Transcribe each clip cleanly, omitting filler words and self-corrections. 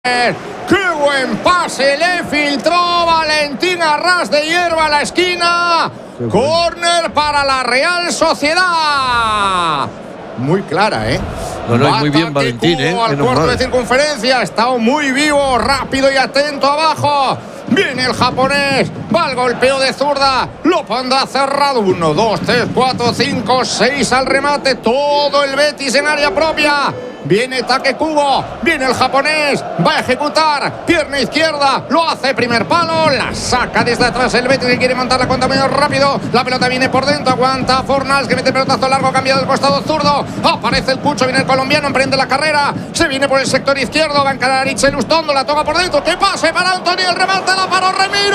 ¡Qué buen pase! Le filtró Valentín a ras de hierba a la esquina. Córner para la Real Sociedad. Muy clara, ¿eh? No, muy bien Valentín, al cuarto de circunferencia. Ha estado muy vivo, rápido y atento abajo. Viene el japonés, va el golpeo de zurda, lo pondrá cerrado. 1, 2, 3, 4, 5, 6 al remate. Todo el Betis en área propia. Viene Take Kubo, viene el japonés, va a ejecutar, pierna izquierda, lo hace primer palo, la saca desde atrás el Betis que quiere montar la cuenta muy rápido. La pelota viene por dentro, aguanta Fornals que mete el pelotazo largo, cambiado del costado zurdo. Aparece el Cucho, viene el colombiano, emprende la carrera, se viene por el sector izquierdo, va a encarar a Aritz Lustondo, la toca por dentro, que pase para Antony, el remate la paró Remiro.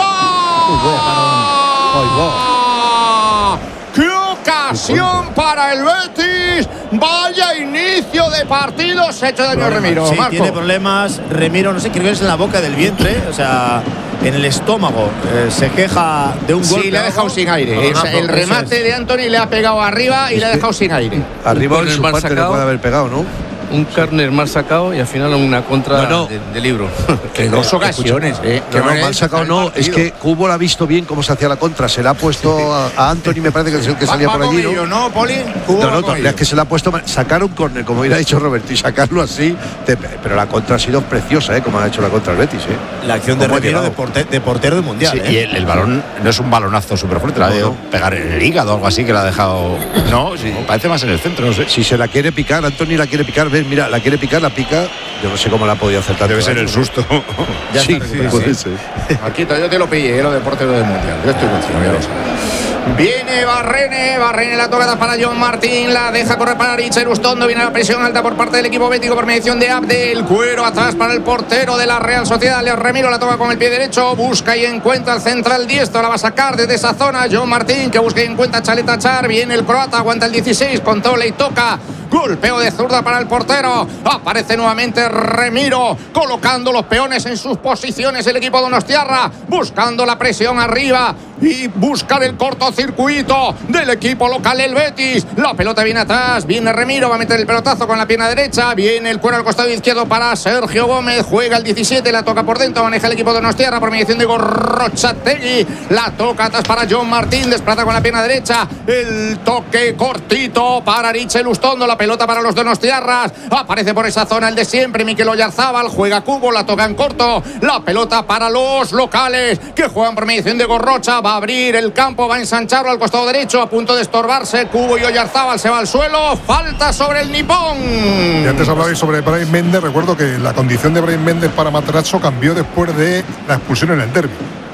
¡Qué ocasión para el Betis! ¡Vaya inicio de partido! Se ha hecho daño Remiro. Sí, Marco. Tiene problemas Remiro, no sé, creo que es en la boca del vientre, o sea, en el estómago. Se queja de un golpe. Sí, le ha dejado sin aire. El remate de Antony le ha pegado arriba y le ha dejado sin aire. Arriba en su parte le puede haber pegado, ¿no? Un córner mal sacado y al final una contra de libro. Que dos ocasiones, No, mal sacado no. Es que Kubo la ha visto bien cómo se hacía la contra. Se la ha puesto a Antony, me parece que es el que salía por allí, ¿no? ¿No, Poli? No, es que se la ha puesto. Sacar un córner, como hubiera dicho Roberto, y sacarlo así. Pero la contra ha sido preciosa, como ha hecho la contra el Betis, La acción de Remiro de portero del Mundial. Sí, y el balón no es un balonazo súper fuerte, la ha debido pegar en el hígado o algo así, que la ha dejado. No, sí, parece más en el centro, no sé. Si se la quiere picar, Antony la quiere picar, ves, mira, la quiere picar, la pica. Yo no sé cómo la ha podido hacer tanto. Debe ser el susto. Sí, puede ser. Marquito, yo te lo pillé, lo de portero del Mundial. Yo estoy contigo, ya lo sabes. Viene Barrene, la tocada para John Martín, la deja correr para Aritz Lustondo, viene la presión alta por parte del equipo bético por mediación de Abdel, cuero atrás para el portero de la Real Sociedad, Leo Remiro la toca con el pie derecho, busca y encuentra el central diestro, la va a sacar desde esa zona John Martín, que busca y encuentra Chaleta Char, viene el croata, aguanta el 16, controla y toca. Golpeo de zurda para el portero. Aparece nuevamente Remiro, colocando los peones en sus posiciones. El equipo donostiarra buscando la presión arriba y buscar el cortocircuito del equipo local, el Betis. La pelota viene atrás, viene Remiro, va a meter el pelotazo con la pierna derecha. Viene el cuero al costado izquierdo para Sergio Gómez. Juega el 17, la toca por dentro. Maneja el equipo donostiarra por mediación de Gorrochategui. La toca atrás para John Martín, desplaza con la pierna derecha. El toque cortito para Aritz Lustondo. La pelota para los donostiarras, aparece por esa zona el de siempre, Mikel Oyarzábal, juega Kubo, la toca en corto, la pelota para los locales, que juegan por mediación de Gorrocha, va a abrir el campo, va a ensancharlo al costado derecho, a punto de estorbarse, Kubo y Oyarzábal, se va al suelo, falta sobre el nipón. Y antes hablabais sobre Brahim Méndez, recuerdo que la condición de Brahim Méndez para Matarazzo cambió después de la expulsión en el derbi.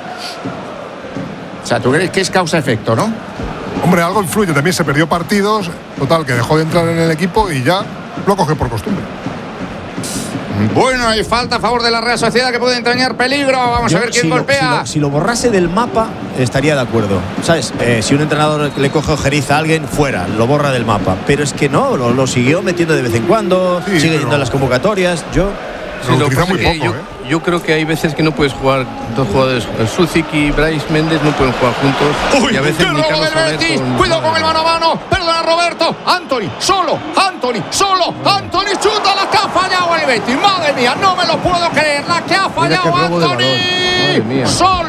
O sea, ¿tú crees que es causa-efecto, no? Hombre, algo influye, también se perdió partidos, total, que dejó de entrar en el equipo y ya lo coge por costumbre. Bueno, hay falta a favor de la Real Sociedad que puede entrañar peligro. Vamos a ver quién golpea. Si lo borrase del mapa, estaría de acuerdo. ¿Sabes? Si un entrenador le coge ojeriza a alguien, fuera, lo borra del mapa. Pero es que no, lo siguió metiendo de vez en cuando, sigue yendo a las convocatorias. Lo utiliza muy poco, yo creo que hay veces que no puedes jugar dos jugadores, Sucic y Brais Méndez no pueden jugar juntos. Uy, y a veces qué robo del Betis. Cuidado con el mano a mano. Perdona, Roberto. Antony, solo. Antony, chuta la que ha fallado el Betis. Madre mía, no me lo puedo creer. La que ha fallado Antony.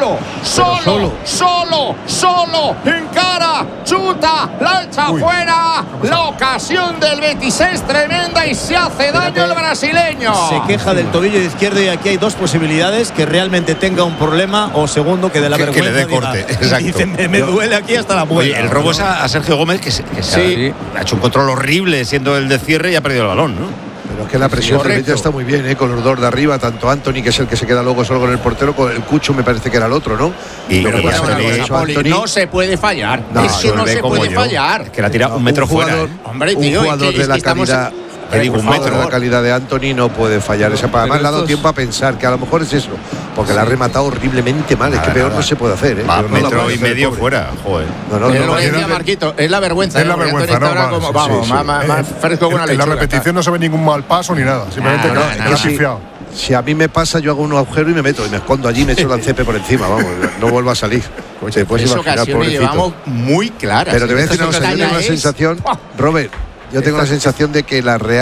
Solo. Encara, chuta, la echa fuera. La ocasión del Betis es tremenda y se hace daño el brasileño. Se queja del tobillo izquierdo y aquí hay dos posibilidades: que realmente tenga un problema, o segundo, que de la vergüenza que le dé corte. Exacto. Dice, me duele aquí hasta la muela. El robo es a Sergio Gómez, que ha hecho un control horrible siendo el de cierre y ha perdido el balón, ¿no? Pero es que la presión del Betis está muy bien, con los dos de arriba, tanto Antony, que es el que se queda luego solo con el portero, con el Cucho me parece que era el otro, ¿no? Pero no se puede fallar. Eso no se puede fallar. Que la tira un metro fuera. Hombre, tío, un jugador de la calidad. Un metro de la calidad de Anthony no puede fallar. Además le ha dado tiempo a pensar que a lo mejor es eso, porque la ha rematado horriblemente mal. Es que peor no se puede hacer, ¿eh? Va metro y medio fuera, joder. Es lo que decía Marquito, es la vergüenza. Es la vergüenza, ¿no? Más fresco que una lechuga. En la repetición no se ve ningún mal paso ni nada. Simplemente que ha pifiado. Si a mí me pasa, yo hago un agujero y me meto y me escondo allí y me echo el cepe por encima, vamos, no vuelvo a salir. Te puedes imaginar, pobrecito. Llevamos muy claras. Pero te voy a decir una cosa, yo tengo la sensación, Robert, yo tengo la sensación de que la Real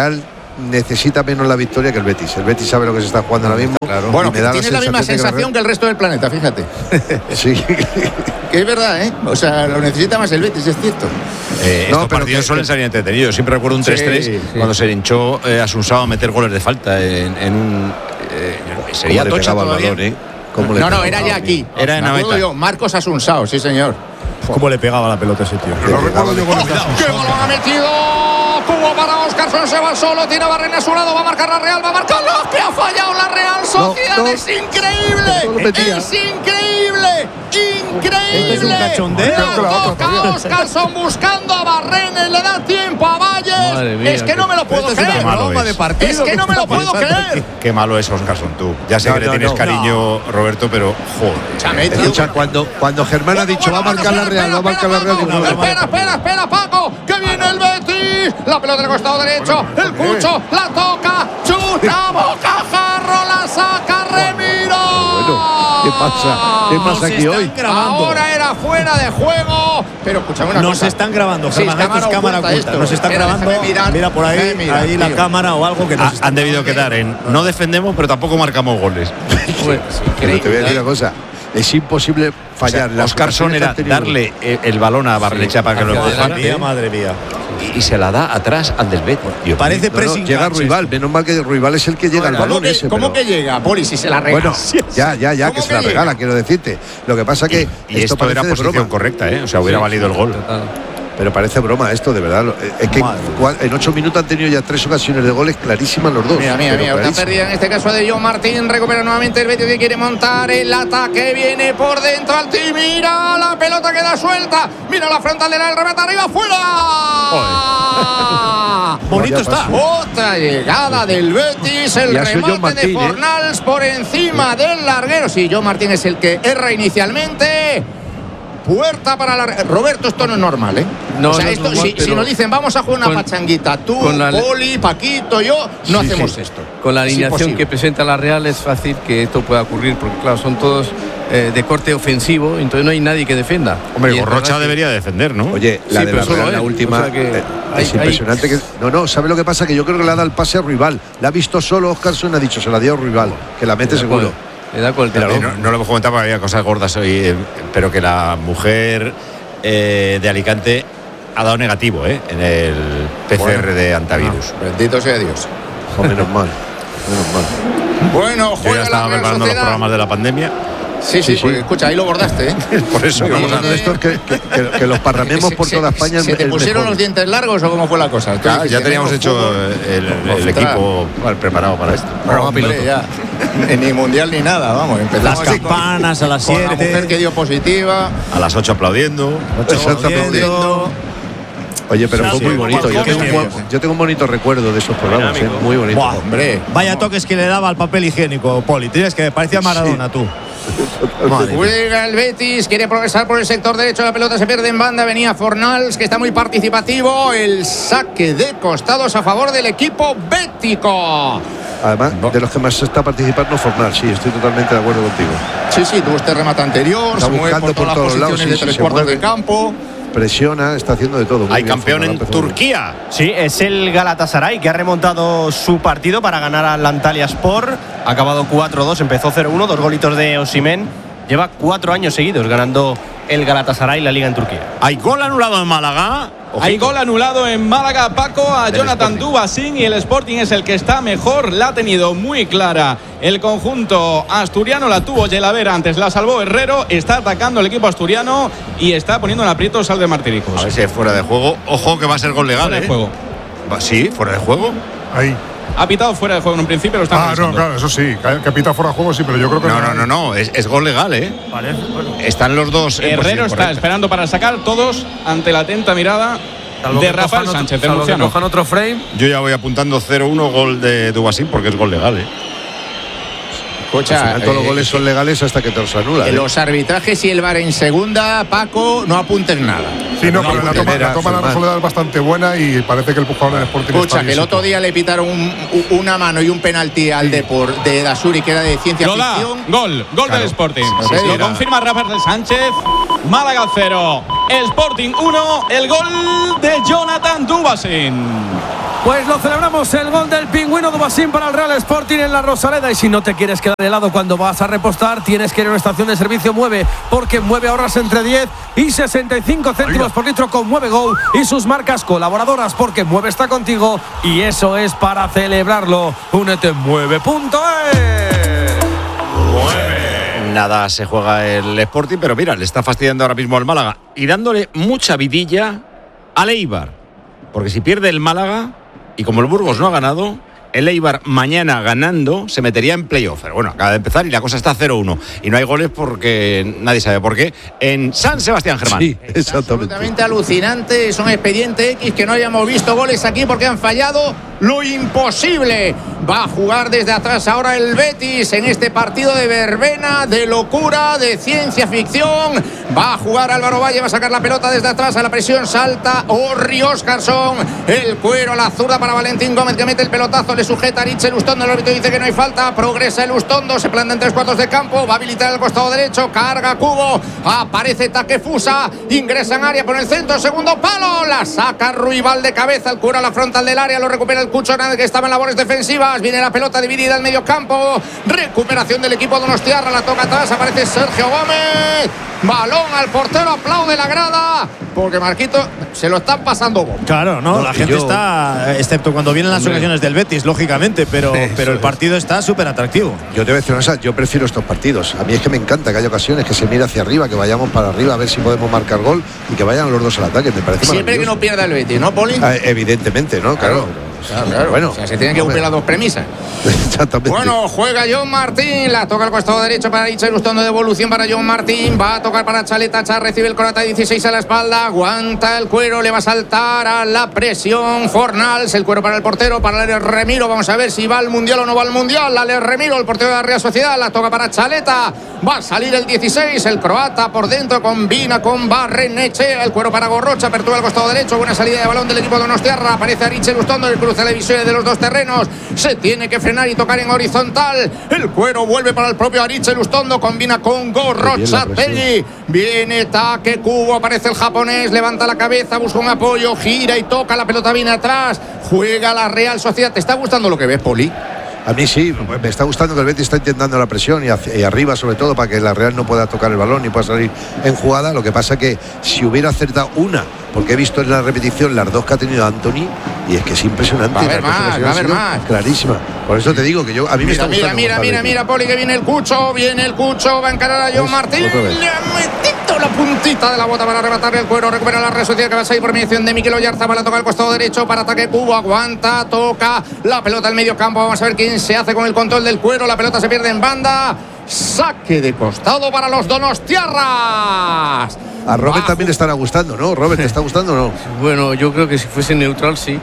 necesita menos la victoria que el Betis. El Betis sabe lo que se está jugando ahora mismo. Claro. Bueno, me da tiene la misma sensación que el resto del planeta, fíjate. Sí. Que es verdad, ¿eh? O sea, lo necesita más el Betis, es cierto. Estos partidos suelen salir entretenidos. Siempre recuerdo un 3-3 cuando se hinchó Asunsao a meter goles de falta en un... sería Tocha todavía. No, era ya aquí. Era en Anoeta. yo, Marcos Asunsao, sí señor. ¿Cómo le pegaba la pelota a ese tío? No recuerdo yo goles de Asunsao. ¡Qué balón ha metido! Cubo para Óscarson, se va solo, tiene a Barrena a su lado, va a marcar la Real, va a marcar ¡no! ¡Que ha fallado la Real Sociedad! ¡Es increíble! ¡Es increíble! ¡Increíble! Esto es un cachondeo. La toca Óscarson buscando a Barrena y le da tiempo a Valles. Mía, es que no me lo puedo creer. Es que no me lo puedo creer. Qué malo es Óscarson, tú. Ya sé que le tienes cariño, Roberto, pero joder. Escucha, cuando Germán ha dicho va a marcar la Real, va a marcar la Real. Espera, Paco, que viene el Betis. La pelota del costado derecho, el Cucho, la toca, chuta, bocajarro, la saca Remiro. ¿Qué pasa aquí hoy? Ahora era fuera de juego. Pero escúchame una cosa. Nos están grabando, Sí, Germán, esto es cámara oculta. Nos están grabando. Mira por ahí, ahí la cámara o algo que nos está Han debido quedar en no defendemos, pero tampoco marcamos goles. Pero te voy a decir una cosa. Es imposible fallar. Óscarson era darle el balón a Barrenechea para que lo empujara. Madre mía. Y se la da atrás al del Betis. Parece pressing. Llega Ruibal, menos mal que Ruibal es el que llega al balón ese. ¿Cómo que llega, Poli, si se la regala? Bueno, ya, que se la regala, quiero decirte. Lo que pasa que y esto era posición correcta, ¿eh? O sea, hubiera valido el gol. Pero parece broma esto, de verdad. Es que en 8 minutos han tenido ya 3 ocasiones de goles clarísimas los dos. Mira, una pérdida en este caso de John Martín. Recupera nuevamente el Betis que quiere montar el ataque. Viene por dentro al team. Mira, la pelota queda suelta. Mira la frontal del remate arriba, fuera. Bonito está. Otra llegada del Betis. El remate de Fornals por encima del larguero. Sí, John Martín es el que erra inicialmente. Puerta para la... Roberto, esto no es normal, ¿eh? No, o sea, no es esto, normal, si nos dicen vamos a jugar una pachanguita, tú, Poli, Paquito, yo, no hacemos esto. Con la alineación que presenta la Real es fácil que esto pueda ocurrir, porque claro, son todos de corte ofensivo, entonces no hay nadie que defienda. Hombre, Gorrocha debería defender, ¿no? Oye, la de la Real, la última, o sea que es impresionante. Que no, ¿sabe lo que pasa? Que yo creo que le ha dado el pase a Ruibal. La ha visto solo Óscarson, ha dicho, se la dio a Ruibal, que la mete seguro. Le da con el no lo hemos comentado porque había cosas gordas hoy, pero que la mujer de Alicante ha dado negativo en el PCR de antivirus. Bendito sea Dios. Menos mal. Bueno, yo ya estaba preparando los programas de la pandemia. Sí, pues, escucha, ahí lo bordaste, ¿eh? Por eso vamos a esto es que los parramemos por toda España. ¿Se te pusieron los dientes largos o cómo fue la cosa? Claro, ya teníamos hecho el equipo preparado para esto. Hombre, ya. Ni mundial ni nada, vamos. Las campanas a las 7. La mujer que dio positiva. A las 8 aplaudiendo. Oye, pero fue muy bonito. Yo tengo un bonito recuerdo de esos programas, muy bonito. Buah, hombre. Vaya toques que le daba al papel higiénico, Poli. Tienes que parecía Maradona, tú. Juega el Betis, quiere progresar por el sector derecho, la pelota se pierde en banda, venía Fornals, que está muy participativo, el saque de costados a favor del equipo bético. Además, de los que más está participando Fornals, sí, estoy totalmente de acuerdo contigo. Sí, tuvo este remate anterior, está se mueve por todas las posiciones de 3/4 de campo. Presiona, está haciendo de todo. Hay campeón en Turquía. Sí, es el Galatasaray que ha remontado su partido para ganar al Antalyaspor. Ha acabado 4-2, empezó 0-1, 2 golitos de Osimhen. Lleva 4 años seguidos ganando el Galatasaray la liga en Turquía. Hay gol anulado en Málaga. Ojito. Hay gol anulado en Málaga, Paco, a Jonathan Dubasin, y el Sporting es el que está mejor. La ha tenido muy clara el conjunto asturiano, la tuvo Yelavera, antes la salvó Herrero. Está atacando el equipo asturiano y está poniendo en aprietos al de Martiricos. A ver si es fuera de juego. Ojo que va a ser gol legal. Fuera de juego. Sí, fuera de juego. Ahí. Ha pitado fuera de juego en un principio, lo está no, claro, eso sí. Que ha pitado fuera de juego, sí, pero yo creo que no. Es gol legal, Vale, bueno. Están los dos. Herrero está esperando para sacar, todos ante la atenta mirada de Rafael Sánchez, del murciano. Cojan otro frame. Yo ya voy apuntando 0-1 gol de Dubasin porque es gol legal, Escucha, todos los goles son legales hasta que te los anulan. Los arbitrajes y el VAR en segunda, Paco, no apuntes nada. Sí, pero la toma de la Rosaleda es bastante buena y parece que el jugador del Sporting Escucha, que el otro día le pitaron una mano y un penalti al Depor de Dasuri, que era de ciencia ficción. Gol del Sporting. Lo confirma Rafael Sánchez. Málaga 0, Sporting 1, el gol de Jonathan Dubasin. Pues lo celebramos, el gol del pingüino Dubasín para el Real Sporting en la Rosaleda. Y si no te quieres quedar helado cuando vas a repostar, tienes que ir a una estación de servicio Mueve, porque en Mueve ahorras entre 10 y 65 céntimos por litro con Mueve Go y sus marcas colaboradoras, porque Mueve está contigo y eso es para celebrarlo. Únete en mueve.es. Nada se juega el Sporting, pero mira, le está fastidiando ahora mismo al Málaga y dándole mucha vidilla al Eibar, porque si pierde el Málaga y como el Burgos no ha ganado, el Eibar mañana ganando se metería en playoff. Pero bueno, acaba de empezar y la cosa está 0-1 y no hay goles porque nadie sabe por qué en San Sebastián, Germán. Sí, exactamente. Absolutamente alucinante, es un expediente X que no hayamos visto goles aquí porque han fallado lo imposible. Va a jugar desde atrás ahora el Betis en este partido de verbena, de locura, de ciencia ficción. Va a jugar Álvaro Valle, va a sacar la pelota desde atrás, a la presión salta Orri Óscarson, el cuero a la zurda para Valentín Gómez, que mete el pelotazo, le sujeta a Richel Ustondo, el árbitro dice que no hay falta, progresa el Ustondo, se planta en 3/4 de campo, va a habilitar el costado derecho, carga Cubo, aparece Takefusa, ingresa en área por el centro, segundo palo, la saca Ruibal de cabeza, el cuero a la frontal del área, lo recupera el Cucho Hernández, que estaba en labores defensivas, viene la pelota dividida al medio campo, recuperación del equipo donostiarra, la toca atrás, aparece Sergio Gómez, balón al portero, aplaude la grada, porque Marquito se lo están pasando bomba. Claro, no, la gente está, excepto cuando vienen las ocasiones del Betis, lógicamente, pero el partido está súper atractivo. Yo te voy a decir una cosa, yo prefiero estos partidos. A mí es que me encanta que haya ocasiones que se mire hacia arriba, que vayamos para arriba a ver si podemos marcar gol y que vayan los dos al ataque. Me parece siempre que no pierda el Betis, ¿no, Poli? Evidentemente, ¿no? Claro. Claro. Bueno, o sea, se tienen que cumplir las dos premisas. Exactamente. Bueno, juega John Martín, la toca al costado derecho para Richard Ustondo, devolución para John Martín, va a tocar para Chaleta, Char recibe el croata 16 a la espalda, aguanta el cuero, le va a saltar a la presión Fornals, el cuero para el portero, para Alex Remiro, vamos a ver si va al Mundial o no va al Mundial, Alex Remiro, el portero de la Real Sociedad, la toca para Chaleta, va a salir el 16, el croata por dentro, combina con Barrenechea, el cuero para Gorrocha, apertura al costado derecho, buena salida de balón del equipo de donostiarra, aparece a Richard Ustondo, el cruce de la división de los dos terrenos, se tiene que frenar y tocar en horizontal, el cuero vuelve para el propio Arichel Ustondo, combina con Gorrocha Tegui, viene Take Kubo, aparece el japonés, levanta la cabeza, busca un apoyo, gira y toca, la pelota viene atrás, juega la Real Sociedad. ¿Te está gustando lo que ves, Poli? A mí sí, me está gustando que el Betis está intentando la presión y arriba sobre todo para que la Real no pueda tocar el balón ni pueda salir en jugada. Lo que pasa que si hubiera acertado una, porque he visto en la repetición las dos que ha tenido Anthony y es que es impresionante. Va a haber más. Clarísima. Por eso te digo que a mí me está gustando. Mira, Poli, que viene el Cucho, va a encarar a John Martín. Le ha metido la puntita de la bota para arrebatarle el cuero, recupera la Real Sociedad que va a salir por mediación de Mikel Oyarzabal, la toca al costado derecho para ataque Cubo, aguanta, toca la pelota al medio campo, vamos a ver quién se hace con el control del cuero, la pelota se pierde en banda, saque de costado para los donostiarras. A Robert también le estará gustando, ¿no? Robert, ¿te está gustando o no? Bueno, yo creo que si fuese neutral, sí.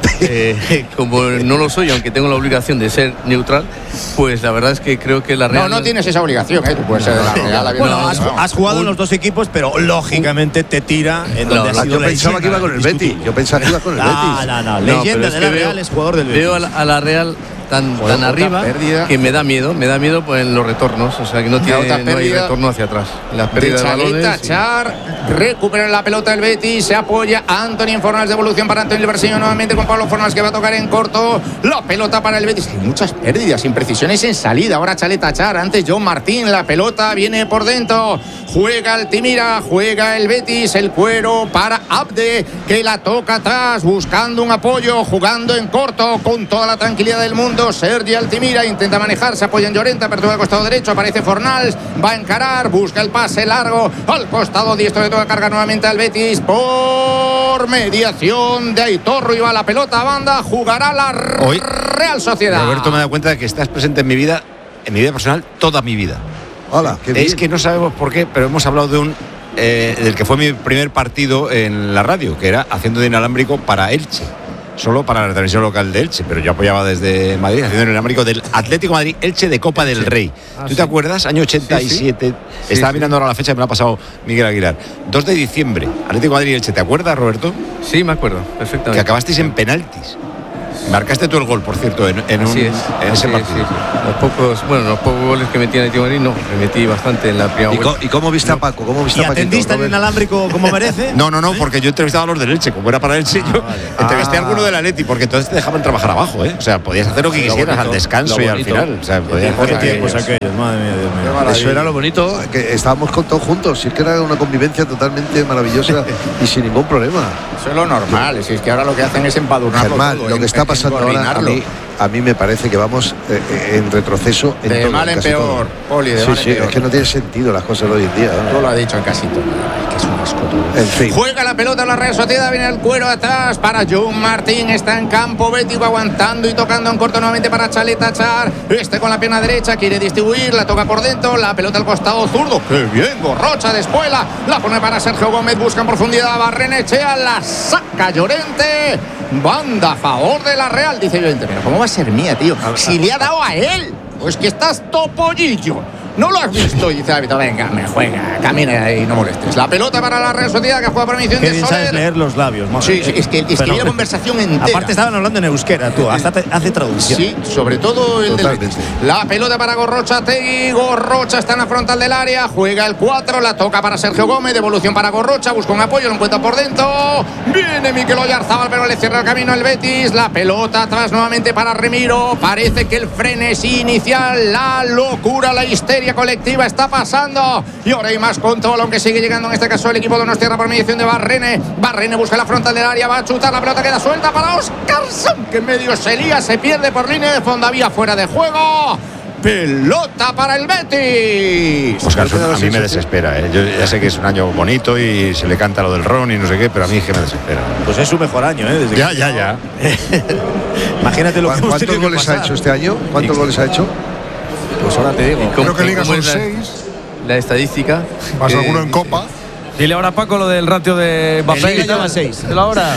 Como no lo soy, aunque tengo la obligación de ser neutral, pues la verdad es que creo que la Real... No tienes esa obligación, tú puedes ser de la Real. Bueno, has jugado en los dos equipos, pero lógicamente te tira en donde ha sido yo pensaba que iba con el Betis. Yo pensaba que iba con el Betis. No. Leyenda de la Real es jugador del Betis. Veo a la Real tan arriba que me da miedo pues en los retornos, o sea que no hay retorno hacia atrás. Las pérdidas de balones. Char recupera la pelota del Betis, se apoya Anthony Fornals, devolución para Anthony Berseño nuevamente con Pablo Fornals que va a tocar en corto, la pelota para el Betis. Hay muchas pérdidas, imprecisiones en salida. Ahora Chaleta Char, antes John Martín, la pelota viene por dentro, juega Altimira, juega el Betis, el cuero para Abde que la toca atrás, buscando un apoyo, jugando en corto con toda la tranquilidad del mundo. Sergi Altimira intenta manejar, se apoya en Llorente, apertura al costado derecho, aparece Fornals, va a encarar, busca el pase largo al costado diestro, de toda carga nuevamente al Betis por mediación de Aitor Ruibal, la pelota a banda, jugará la Real Sociedad. Roberto, me he dado cuenta de que estás presente en mi vida personal, toda mi vida. Hola, qué bien. Es que no sabemos por qué, pero hemos hablado de del que fue mi primer partido en la radio, que era haciendo de inalámbrico para Elche. Solo para la transmisión local de Elche, pero yo apoyaba desde Madrid haciendo el inalámbrico del Atlético Madrid Elche de Copa del Rey. ¿Tú te acuerdas? Año 87. Estaba mirando ahora la fecha que me la ha pasado Miguel Aguilar. 2 de diciembre, Atlético Madrid Elche. ¿Te acuerdas, Roberto? Sí, me acuerdo, perfectamente. Que acabasteis en penaltis. Marcaste tú el gol, por cierto, en ese partido. Los pocos goles que metí en el Atlético de Madrid, no, me metí bastante en la primera vuelta. ¿Y cómo viste a Paco? ¿Cómo viste ¿Y a Paquito? atendiste al inalámbrico como merece? No, porque yo entrevistaba a los del Elche, como era para Elche, yo entrevisté a alguno del Atleti, porque entonces te dejaban trabajar abajo, ¿eh? O sea, podías hacer lo que quisieras al descanso y al final. O sea, podías hacer tiempos aquellos, madre mía, Dios mío. Eso era lo bonito, que estábamos con todos juntos. Si es que era una convivencia totalmente maravillosa y sin ningún problema. Eso es lo normal. Si es que ahora lo que hacen es empadurnarlo. Germán, todo, lo que está pasando ahora a mí me parece que vamos en retroceso en de todo, mal en peor, todo. Poli, de mal en peor. Es que no tiene sentido las cosas de hoy en día, ¿no? Todo lo ha dicho en casi todo. Que es un asco todo. En fin. Juega la pelota en la Real Sociedad, viene el cuero atrás para John Martín, está en campo bético aguantando y tocando en corto nuevamente para Chaleta Char. Con la pierna derecha quiere distribuir, la toca por dentro, la pelota al costado zurdo. ¡Qué bien! Gorrocha de espuela, la pone para Sergio Gómez, busca en profundidad Barrenechea, la saca Llorente. Banda a favor de la Real, dice Llorente. Pero ¿cómo va a ser mía, tío? Si le ha dado a él, pues que estás topollillo. ¿No lo has visto? Y dice el árbitro, venga, me juega, camina y no molestes. La pelota para la Real Sociedad que juega por mediación de Soler. Sabes leer los labios, madre. Sí, es que había la conversación entera. Aparte estaban hablando en euskera, tú, hasta hace traducción. Sí, sobre todo el del Betis. La pelota para Gorrocha Tegui, Gorrocha está en la frontal del área, juega el 4, la toca para Sergio Gómez, devolución para Gorrocha, busca un apoyo, lo encuentra por dentro. Viene Mikel Oyarzabal, pero le cierra el camino al Betis. La pelota atrás nuevamente para Remiro. Parece que el frenesí inicial, la locura, la histeria colectiva está pasando y ahora hay más control, aunque sigue llegando en este caso el equipo de Donostiarra por mediación de Barrene. Barrene busca la frontal del área, va a chutar, la pelota queda suelta para Óscarson, que en medio se lía, se pierde por línea de fondo, había fuera de juego. Pelota para el Betis. Óscarson a mí me desespera, ¿eh? Yo ya sé que es un año bonito y se le canta lo del Ron y no sé qué, pero a mí es que me desespera. Pues es su mejor año, ¿eh? Desde ya. Imagínate lo que ¿Cuántos goles ha hecho este año? ¿Cuántos goles ha hecho? Pues ahora te digo. Creo que Liga son 6. La estadística. Más alguno en Copa. Dile ahora, Paco, lo del ratio de Mbappé. Liga lleva 6. ¿De la hora?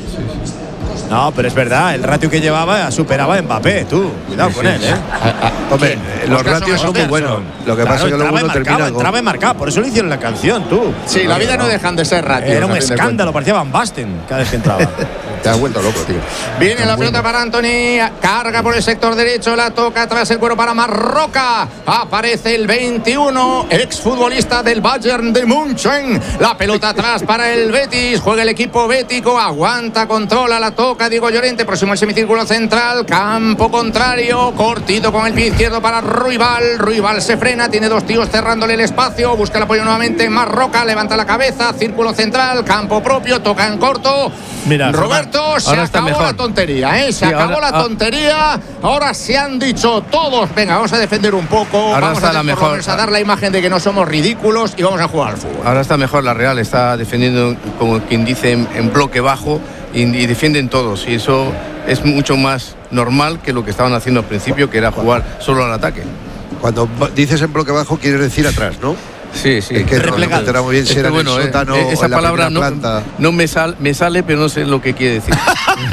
No, pero es verdad, el ratio que llevaba superaba a Mbappé, tú. Cuidado con él, ¿eh? Hombre, los ratios son muy buenos. Lo que pasa es que luego uno termina. Entraba y marcaba, por eso le hicieron la canción, tú. Sí, la vida no dejan de ser ratios. Era un escándalo, parecía Van Basten cada vez que entraba. Te has vuelto loco, tío. Viene la pelota para Anthony, carga por el sector derecho, la toca tras el cuero para Marroca. Aparece el 21, exfutbolista del Bayern de München. La pelota atrás para el Betis, juega el equipo bético, aguanta, controla, la toca Diego Llorente, próximo al semicírculo central, campo contrario, cortito con el pie izquierdo para Ruibal. Ruibal se frena, tiene dos tíos cerrándole el espacio, busca el apoyo nuevamente Marroca, levanta la cabeza, círculo central, campo propio, toca en corto. Mira, Roberto, se acabó la tontería, ¿eh? Se acabó la tontería. Ahora se han dicho todos, venga, vamos a defender un poco, vamos a dar la imagen de que no somos ridículos y vamos a jugar al fútbol. Ahora está mejor la Real, está defendiendo, como quien dice, en bloque bajo y defienden todos. Y eso es mucho más normal que lo que estaban haciendo al principio, que era jugar solo al ataque. Cuando dices en bloque bajo, quieres decir atrás, ¿no? Sí. Es que replegado. Muy bien si era bueno, en el sótano, esa en la palabra no me sale, pero no sé lo que quiere decir.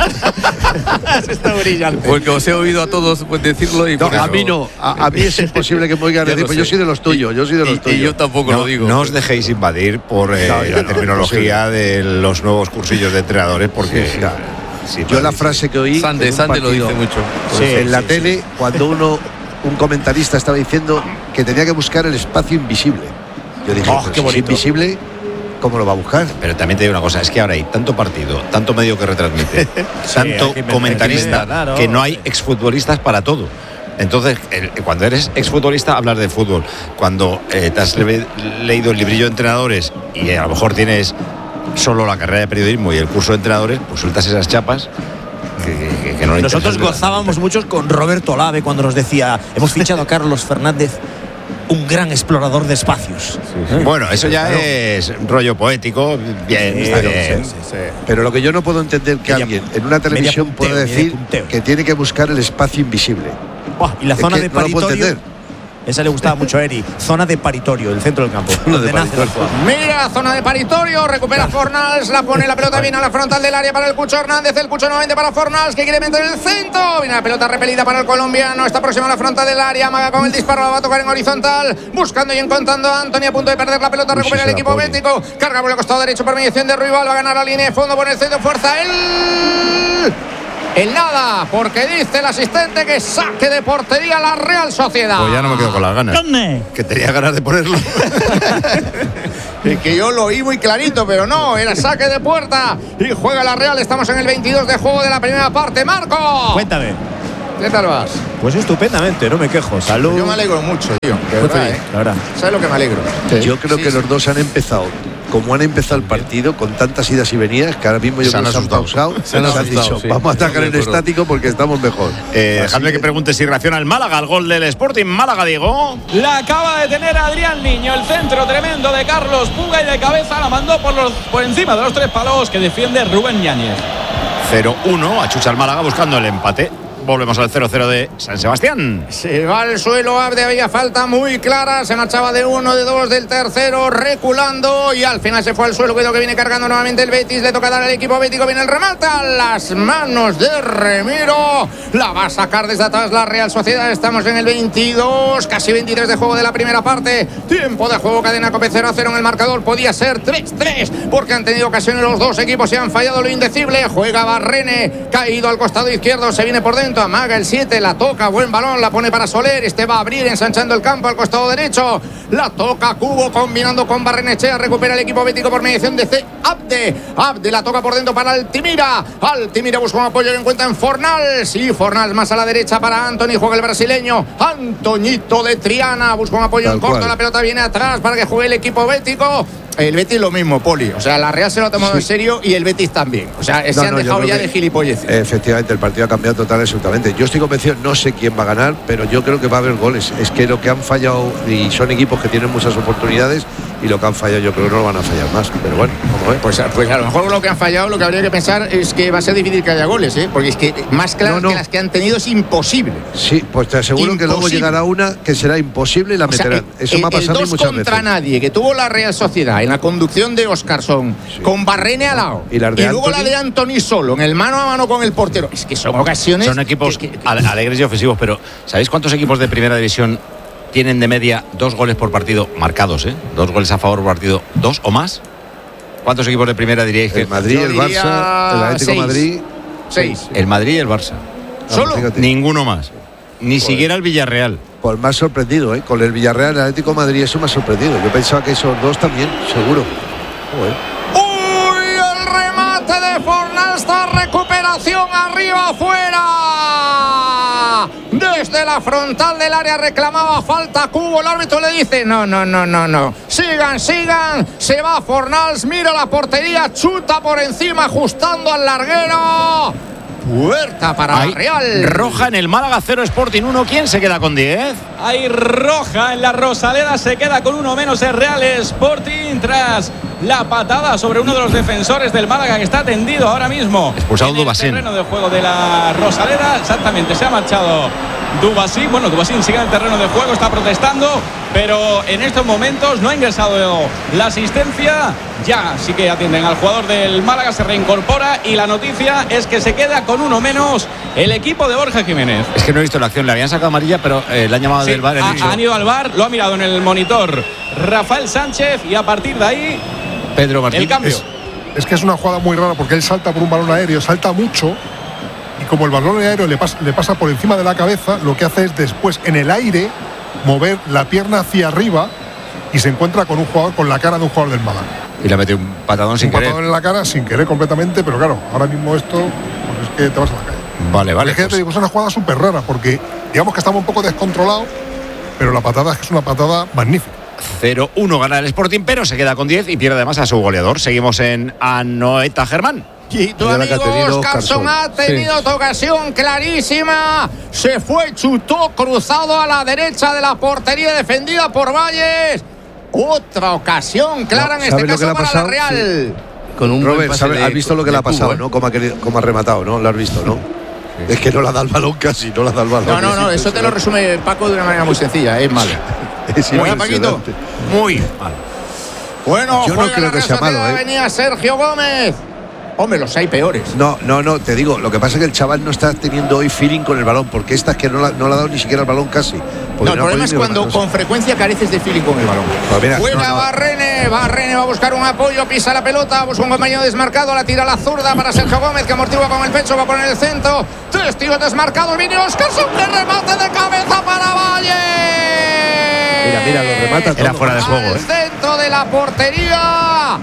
Está brillante. Porque os he oído a todos decirlo y no, a mí no. A mí es imposible que me oigan decir, pues yo soy de los tuyos, Y yo tampoco lo digo. No os dejéis invadir por la terminología de los nuevos cursillos de entrenadores, porque yo la frase que oí Sande lo dice mucho. En la tele, cuando un comentarista estaba diciendo que tenía que buscar el espacio invisible. Yo dije, qué bonito. Si es invisible, ¿cómo lo va a buscar? Pero también te digo una cosa, es que ahora hay tanto partido, tanto medio que retransmite, tanto comentarista, que no hay exfutbolistas para todo. Entonces, cuando eres exfutbolista, hablas de fútbol. Cuando te has leído el librillo de entrenadores y a lo mejor tienes solo la carrera de periodismo y el curso de entrenadores, pues sueltas esas chapas que no le Nosotros gozábamos mucho con Roberto Olave cuando nos decía, hemos fichado a Carlos Fernández, un gran explorador de espacios. Bueno, eso ya es rollo poético, bien, está bien. Pero lo que yo no puedo entender que alguien en una televisión pueda decir que tiene que buscar el espacio invisible. Y la zona de paritorio. No esa le gustaba mucho a Eri. Zona de paritorio, el centro del campo. Mira, zona de paritorio, recupera Fornals, la pone la pelota, viene a la frontal del área para el Cucho Hernández, el Cucho nuevamente para Fornals, que quiere meter el centro, viene la pelota repelida para el colombiano, está próximo a la frontal del área, amaga con el disparo, la va a tocar en horizontal, buscando y encontrando a Anthony, a punto de perder la pelota, recupera el equipo bético, carga por el costado derecho por mediación de Ruibal, va a ganar la línea de fondo, pone el centro, fuerza él. el nada, porque dice el asistente que saque de portería la Real Sociedad. Pues ya no me quedo con las ganas. ¿Dónde? Que tenía ganas de ponerlo. Es que yo lo oí muy clarito, pero no, era saque de puerta y juega la Real. Estamos en el 22 de juego de la primera parte. Marco, Cuéntame. ¿qué tal vas? Pues estupendamente, no me quejo. Salud. Yo me alegro mucho, tío. De Muy verdad, feliz, la verdad. ¿Sabes lo que me alegro? Yo creo que los dos han empezado, como han empezado el partido, con tantas idas y venidas, que ahora mismo yo creo que se han pausado. Se han asustado, sí. Vamos a atacar en estático porque estamos mejor. Dejadme que pregunte si reacciona el Málaga al gol del Sporting. Málaga, Diego. La acaba de tener Adrián Niño, el centro tremendo de Carlos Puga y de cabeza la mandó por encima de los 3 palos que defiende Rubén Yáñez. 0-1, achucha el Málaga buscando el empate. Volvemos al 0-0 de San Sebastián. Se va al suelo Abde, había falta muy clara, se marchaba de 1, de 2, del tercero, reculando y al final se fue al suelo. Cuidado que viene cargando nuevamente el Betis, le toca dar al equipo bético, viene el remate a las manos de Remiro, la va a sacar desde atrás la Real Sociedad. Estamos en el 22, casi 23 de juego de la primera parte, tiempo de juego, cadena COPE 0-0 en el marcador, podía ser 3-3 porque han tenido ocasiones los dos equipos y han fallado lo indecible. Juega Barrene, caído al costado izquierdo, se viene por dentro, amaga el 7, la toca, buen balón, la pone para Soler, este va a abrir ensanchando el campo al costado derecho, la toca Cubo combinando con Barrenechea, recupera el equipo bético por mediación de C. Abde la toca por dentro para Altimira busca un apoyo que encuentra en Fornals, y Fornals más a la derecha para Antony, juega el brasileño, Antoñito de Triana, busca un apoyo en corto, la pelota viene atrás para que juegue el equipo bético. El Betis lo mismo, Poli. O sea, la Real se lo ha tomado en serio y el Betis también. O sea, se han dejado ya de gilipolleces. Efectivamente, el partido ha cambiado total y absolutamente. Yo estoy convencido, no sé quién va a ganar, pero yo creo que va a haber goles. Es que lo que han fallado, y son equipos que tienen muchas oportunidades, y lo que han fallado yo creo que no lo van a fallar más. Pero bueno, vamos a ver. Pues a lo mejor lo que han fallado, lo que habría que pensar es que va a ser difícil que haya goles, ¿eh? Porque es que más claras que las que han tenido es imposible. Sí, pues te aseguro que luego llegará una que será imposible y la meterán. Eso me ha pasado a mí muchas veces. El 2 contra nadie que tuvo la Real Sociedad en la conducción de Oscarson, con Barrene al lado, y luego la de Antony solo, en el mano a mano con el portero. Es que son ocasiones. Son equipos alegres y ofensivos, pero ¿sabéis cuántos equipos de primera división tienen de media 2 goles por partido marcados, 2 goles a favor por partido, 2 o más? ¿Cuántos equipos de primera diríais que? El Madrid, el Barça, el Atlético de Madrid. 6. El Madrid y el Barça. ¿Solo? Ninguno más. Ni siquiera el Villarreal. Pues más sorprendido, con el Villarreal, el Atlético de Madrid, eso me ha sorprendido. Yo pensaba que esos dos también, seguro. ¡Uy! El remate de Fornals, recuperación arriba, afuera. Desde la frontal del área reclamaba falta Cubo. El árbitro le dice: no. Sigan. Se va Fornals, mira la portería, chuta por encima, ajustando al larguero. Puerta para la Real. Roja en el Málaga, 0 Sporting 1. ¿Quién se queda con 10? Hay roja en la Rosaleda, se queda con 1 menos el Real Sporting tras la patada sobre uno de los defensores del Málaga que está tendido ahora mismo. Expulsado Dubasín. En el terreno de juego de la Rosaleda, exactamente, se ha marchado Dubasín. Bueno, Dubasín sigue en el terreno de juego, está protestando, pero en estos momentos no ha ingresado la asistencia. Ya sí que atienden al jugador del Málaga, se reincorpora y la noticia es que se queda con 1 menos el equipo de Borja Jiménez. Es que no he visto la acción, le habían sacado amarilla, pero le han llamado del VAR. Han ido al VAR, lo ha mirado en el monitor Rafael Sánchez y a partir de ahí Pedro Martín. El cambio. Es que es una jugada muy rara porque él salta por un balón aéreo, salta mucho, y como el balón aéreo le pasa por encima de la cabeza, lo que hace es después en el aire mover la pierna hacia arriba y se encuentra con un jugador, con la cara de un jugador del Málaga. Y le mete un patadón sin querer. Un patadón en la cara sin querer completamente, pero claro, ahora mismo esto pues es que te vas a la calle. Vale. Es que te digo, es una jugada súper rara porque digamos que estamos un poco descontrolados, pero la patada es que es una patada magnífica. 0-1 gana el Sporting, pero se queda con 10 y pierde además a su goleador. Seguimos en Anoeta Germán. Y tu amigo Oscarson ha tenido otra ocasión clarísima. Se fue, chutó cruzado a la derecha de la portería defendida por Valles. Otra ocasión clara en este caso para la Real. Sí. Con un Robert, has visto lo que le ha pasado, ¿no? Cómo ha rematado, ¿no? Lo has visto, ¿no? Sí. Es que no la da el balón casi, no la da el balón. No, eso te lo resume Paco de una manera muy sencilla, es malo. Muy Paquito. Muy mal. Bueno, yo no creo que sea malo, Venía Sergio Gómez. Hombre, los hay peores. No, te digo, lo que pasa es que el chaval no está teniendo hoy feeling con el balón, porque esta es que no le ha dado ni siquiera el balón casi. No, el problema es cuando con frecuencia careces de feeling con el balón. Pues mira, Fuera Barrene va a buscar un apoyo, pisa la pelota, busca un compañero desmarcado, la tira a la zurda para Sergio Gómez, que amortigua con el pecho, va a poner el centro. Testigos desmarcados, viene Óscarson, que remate de cabeza para Valle. Mira, lo remata todo. Era fuera de juego, Al centro de la portería.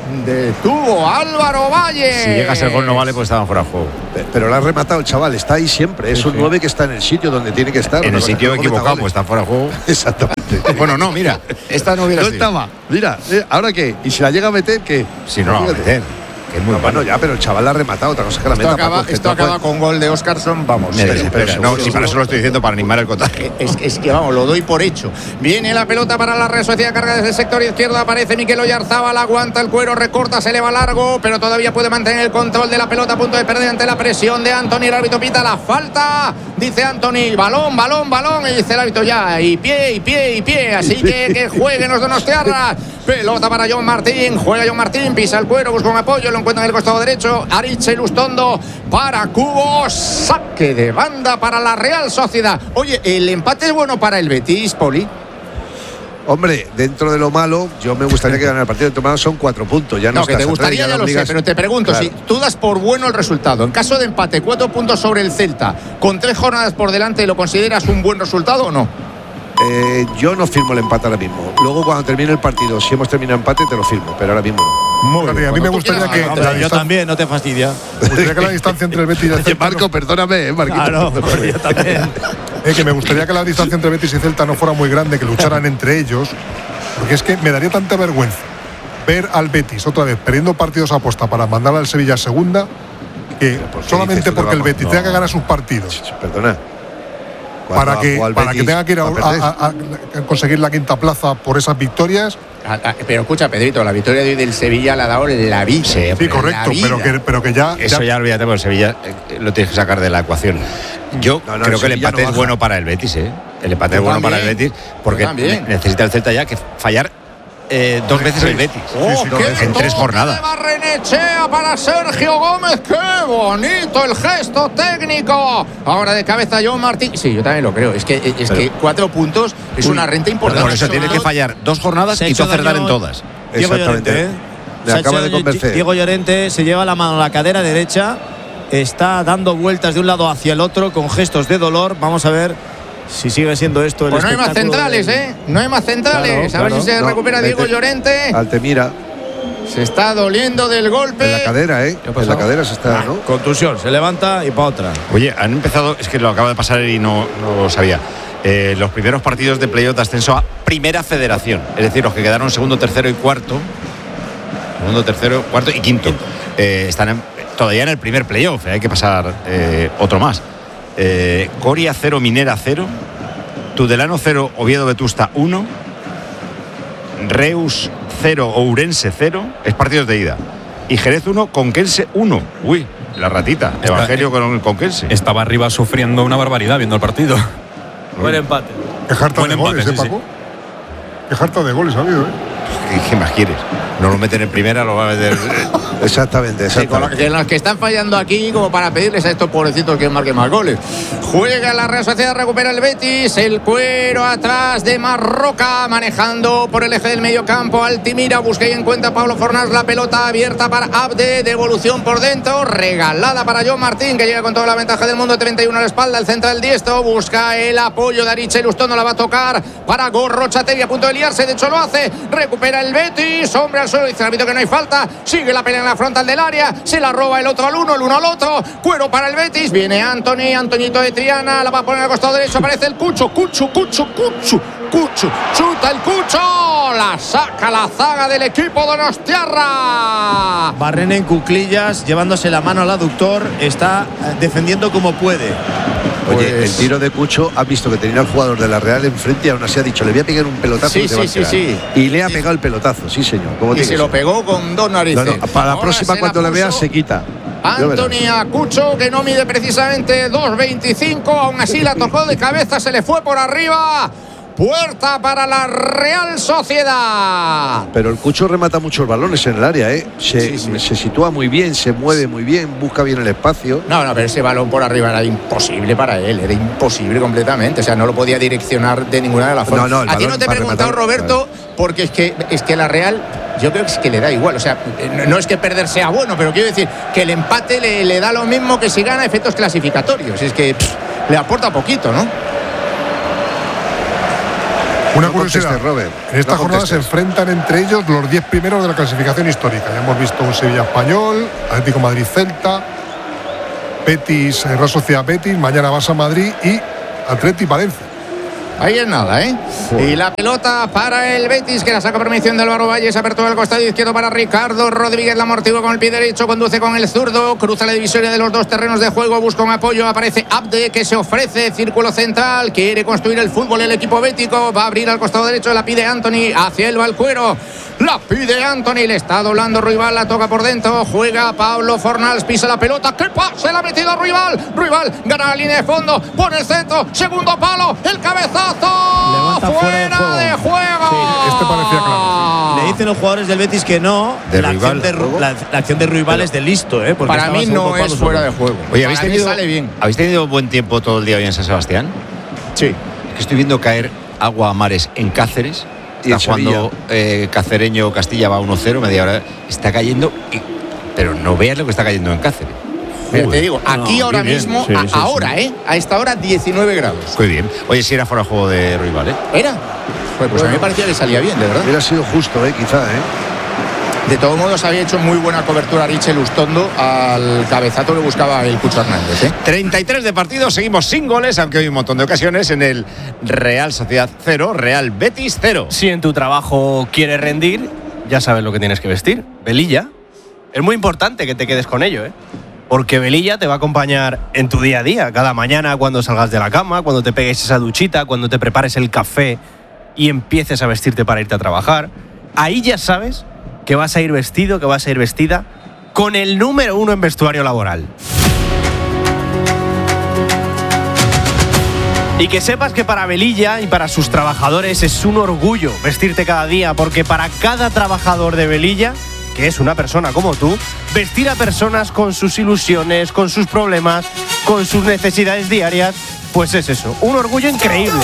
Detuvo Álvaro Valle. Si llega a ser gol no vale, pues estaban fuera de juego. Pero lo ha rematado el chaval, está ahí siempre. Es un 9 que está en el sitio donde tiene que estar. En el sitio equivocado, pues está fuera de juego. Exactamente. Bueno, no, mira, esta no hubiera sido. estaba. Mira, ¿ahora qué? ¿Y si la llega a meter, qué? Si no la va a meter. Que es muy bueno, ya, pero el chaval la ha rematado. Otra cosa que la meta. Esto acaba con gol de Óscarson, vamos. No, si para eso lo estoy diciendo, para animar el contagio. Es que vamos, lo doy por hecho. Viene la pelota para la Real Sociedad, carga desde el sector izquierdo, aparece Mikel Oyarzábal, aguanta el cuero, recorta, se eleva largo, pero todavía puede mantener el control de la pelota, a punto de perder ante la presión de Anthony. El árbitro pita la falta, dice Anthony, balón, y dice el árbitro ya, y pie, así que jueguen los donostiarras. Pelota para John Martín, juega John Martín, pisa el cuero, busca un apoyo, lo encuentra en el costado derecho, Aritz Elustondo para Cubo, saque de banda para la Real Sociedad. Oye, ¿el empate es bueno para el Betis, Poli? Hombre, dentro de lo malo, yo me gustaría que ganara el partido. Dentro de lo malo son 4 puntos. Ya no, que te gustaría, ya lo sé, pero te pregunto, claro, si tú das por bueno el resultado, en caso de empate, 4 puntos sobre el Celta, con 3 jornadas por delante, ¿lo consideras un buen resultado o no? Yo no firmo el empate ahora mismo. Luego, cuando termine el partido, si hemos terminado empate, te lo firmo, pero ahora mismo no. Muy bien. A mí me gustaría que. Yo también, no te fastidia. Me gustaría que la distancia entre el Betis y el Celta. Marco, perdóname, Marquito. Claro, yo también. Que me gustaría que la distancia entre Betis y Celta no fuera muy grande, que lucharan entre ellos, porque es que me daría tanta vergüenza ver al Betis otra vez perdiendo partidos a posta para mandar al Sevilla a segunda, que solamente porque el Betis tenga que ganar sus partidos. Perdona. Para que tenga que ir a conseguir la quinta plaza por esas victorias. Pero escucha, Pedrito, la victoria de hoy del Sevilla le ha dado la vida. Sí, correcto, pero que ya. Eso ya olvídate, porque el Sevilla lo tienes que sacar de la ecuación. Yo creo que el empate es bueno para el Betis, ¿eh? El empate es bueno para el Betis, porque necesita el Celta ya que fallar 2 veces el Betis en 3 jornadas. Barrenechea para Sergio Gómez, qué bonito el gesto técnico. Ahora de cabeza John Martín. Sí, yo también lo creo. Es que 4 puntos es una renta importante. Por eso tiene que fallar 2 jornadas y tú acertar en todas. Exactamente. Me acaba de convencer. Diego Llorente se lleva la mano a la cadera derecha, está dando vueltas de un lado hacia el otro con gestos de dolor. Vamos a ver si sigue siendo esto el pues no hay más centrales, No hay más centrales. Claro, a ver si se recupera Diego Llorente. Altemira. Se está doliendo del golpe. En la cadera, En la cadera se está, ¿no? Contusión, se levanta y para otra. Oye, han empezado, es que lo acaba de pasar y no lo sabía. Los primeros partidos de playoff de ascenso a Primera Federación. Es decir, los que quedaron segundo, tercero y cuarto. Segundo, tercero, cuarto y quinto. Están todavía en el primer playoff. Hay que pasar otro más. Coria 0, Minera 0, Tudelano 0, Oviedo Vetusta 1, Reus 0, Ourense 0, es partidos de ida, y Jerez 1, Conquense 1. Uy, la ratita, Evangelio con el Conquense. Estaba arriba sufriendo una barbaridad viendo el partido. Buen empate. Qué jarta de goles, Paco. Qué jarta de goles ha habido, ¿Qué más quieres? No lo meten en primera, lo va a meter. Exactamente. Sí, con los que están fallando aquí, como para pedirles a estos pobrecitos que marquen más goles. Juega la Real Sociedad, recupera el Betis, el cuero atrás de Marroca, manejando por el eje del medio campo. Altimira busca y encuentra Pablo Fornals, la pelota abierta para Abde, devolución por dentro, regalada para John Martín, que llega con toda la ventaja del mundo, 31 a la espalda, el central diestro, busca el apoyo de Aritz Elustondo, la va a tocar para Gorrochategui, a punto de liarse, de hecho lo hace, recupera el Betis, hombre al suelo, dice el árbitro que no hay falta, sigue la pelea en la frontal del área, se la roba el otro al uno, el uno al otro, cuero para el Betis, viene Antoñito de Triana, la va a poner al costado derecho, aparece el Cucho, chuta el Cucho, la saca la zaga del equipo donostiarra. Barrene en cuclillas, llevándose la mano al aductor, está defendiendo como puede. Oye, el tiro de Cucho, ha visto que tenía al jugador de la Real enfrente y aún así ha dicho, le voy a pegar un pelotazo. Sí. Y le ha pegado el pelotazo, sí señor. Y se lo pegó con 2 narices. No, para la próxima cuando le veas se quita. Antonia Cucho, que no mide precisamente 2.25, aún así la tocó de cabeza, se le fue por arriba. puerta para la Real Sociedad. Pero el Cucho remata muchos balones en el área, ¿eh? Se sitúa muy bien, se mueve muy bien, busca bien el espacio. No, pero ese balón por arriba era imposible para él, era imposible completamente. O sea, no lo podía direccionar de ninguna de las formas. A ti no te he preguntado, Roberto, porque es que la Real, yo creo que es que le da igual. O sea, no es que perder sea bueno, pero quiero decir que el empate le da lo mismo que si gana efectos clasificatorios. Es que le aporta poquito, ¿no? Una curiosidad, Robert. En esta jornada se enfrentan entre ellos los 10 primeros de la clasificación histórica. Ya hemos visto un Sevilla Español, Atlético Madrid-Celta, Betis, Real Sociedad Betis, mañana Barça Madrid y Atleti Valencia. Ahí es nada, ¿eh? Y la pelota para el Betis, que la saca por mediación de Álvaro Valles, apertura del costado izquierdo para Ricardo Rodríguez, la amortigua con el pie derecho, conduce con el zurdo, cruza la divisoria de los dos terrenos de juego, busca un apoyo, aparece Abde, que se ofrece, círculo central, quiere construir el fútbol el equipo bético, va a abrir al costado derecho, la pide Anthony, hacia el Valcuero, la pide Anthony, le está doblando Ruibal, la toca por dentro, juega Pablo Fornals, pisa la pelota, ¡qué pase! La ha metido Ruibal, gana la línea de fondo, pone el centro, segundo palo, el cabezazo. Levanta fuera de juego. Sí, este parecía claro. Le dicen los jugadores del Betis que no. La acción de Ruibal es de listo, ¿eh? Porque para mí no es fuera de juego. Oye, ¿habéis tenido buen tiempo todo el día hoy en San Sebastián? Sí. Es que estoy viendo caer agua a mares en Cáceres. Está jugando Cacereño Castilla, va 1-0, media hora. Está cayendo, pero no veas lo que está cayendo en Cáceres. Pero te digo, aquí ahora mismo, ahora, a esta hora 19 grados. Muy bien. Oye, si era fuera de juego de Ruibal, ¿eh? ¿Era? Pues a mí me parecía que salía bien, de verdad. Hubiera sido justo, quizá, De todos modos, había hecho muy buena cobertura Richel Ustondo al cabezazo que buscaba el Cucho Hernández. 33 de partido, seguimos sin goles, aunque hay un montón de ocasiones en el Real Sociedad 0, Real Betis 0. Si en tu trabajo quieres rendir, ya sabes lo que tienes que vestir. Velilla. Es muy importante que te quedes con ello, porque Velilla te va a acompañar en tu día a día, cada mañana cuando salgas de la cama, cuando te pegues esa duchita, cuando te prepares el café y empieces a vestirte para irte a trabajar. Ahí ya sabes que vas a ir vestido, que vas a ir vestida con el número 1 en vestuario laboral. Y que sepas que para Velilla y para sus trabajadores es un orgullo vestirte cada día, porque para cada trabajador de Velilla, que es una persona como tú, vestir a personas con sus ilusiones, con sus problemas, con sus necesidades diarias, pues es eso, un orgullo increíble.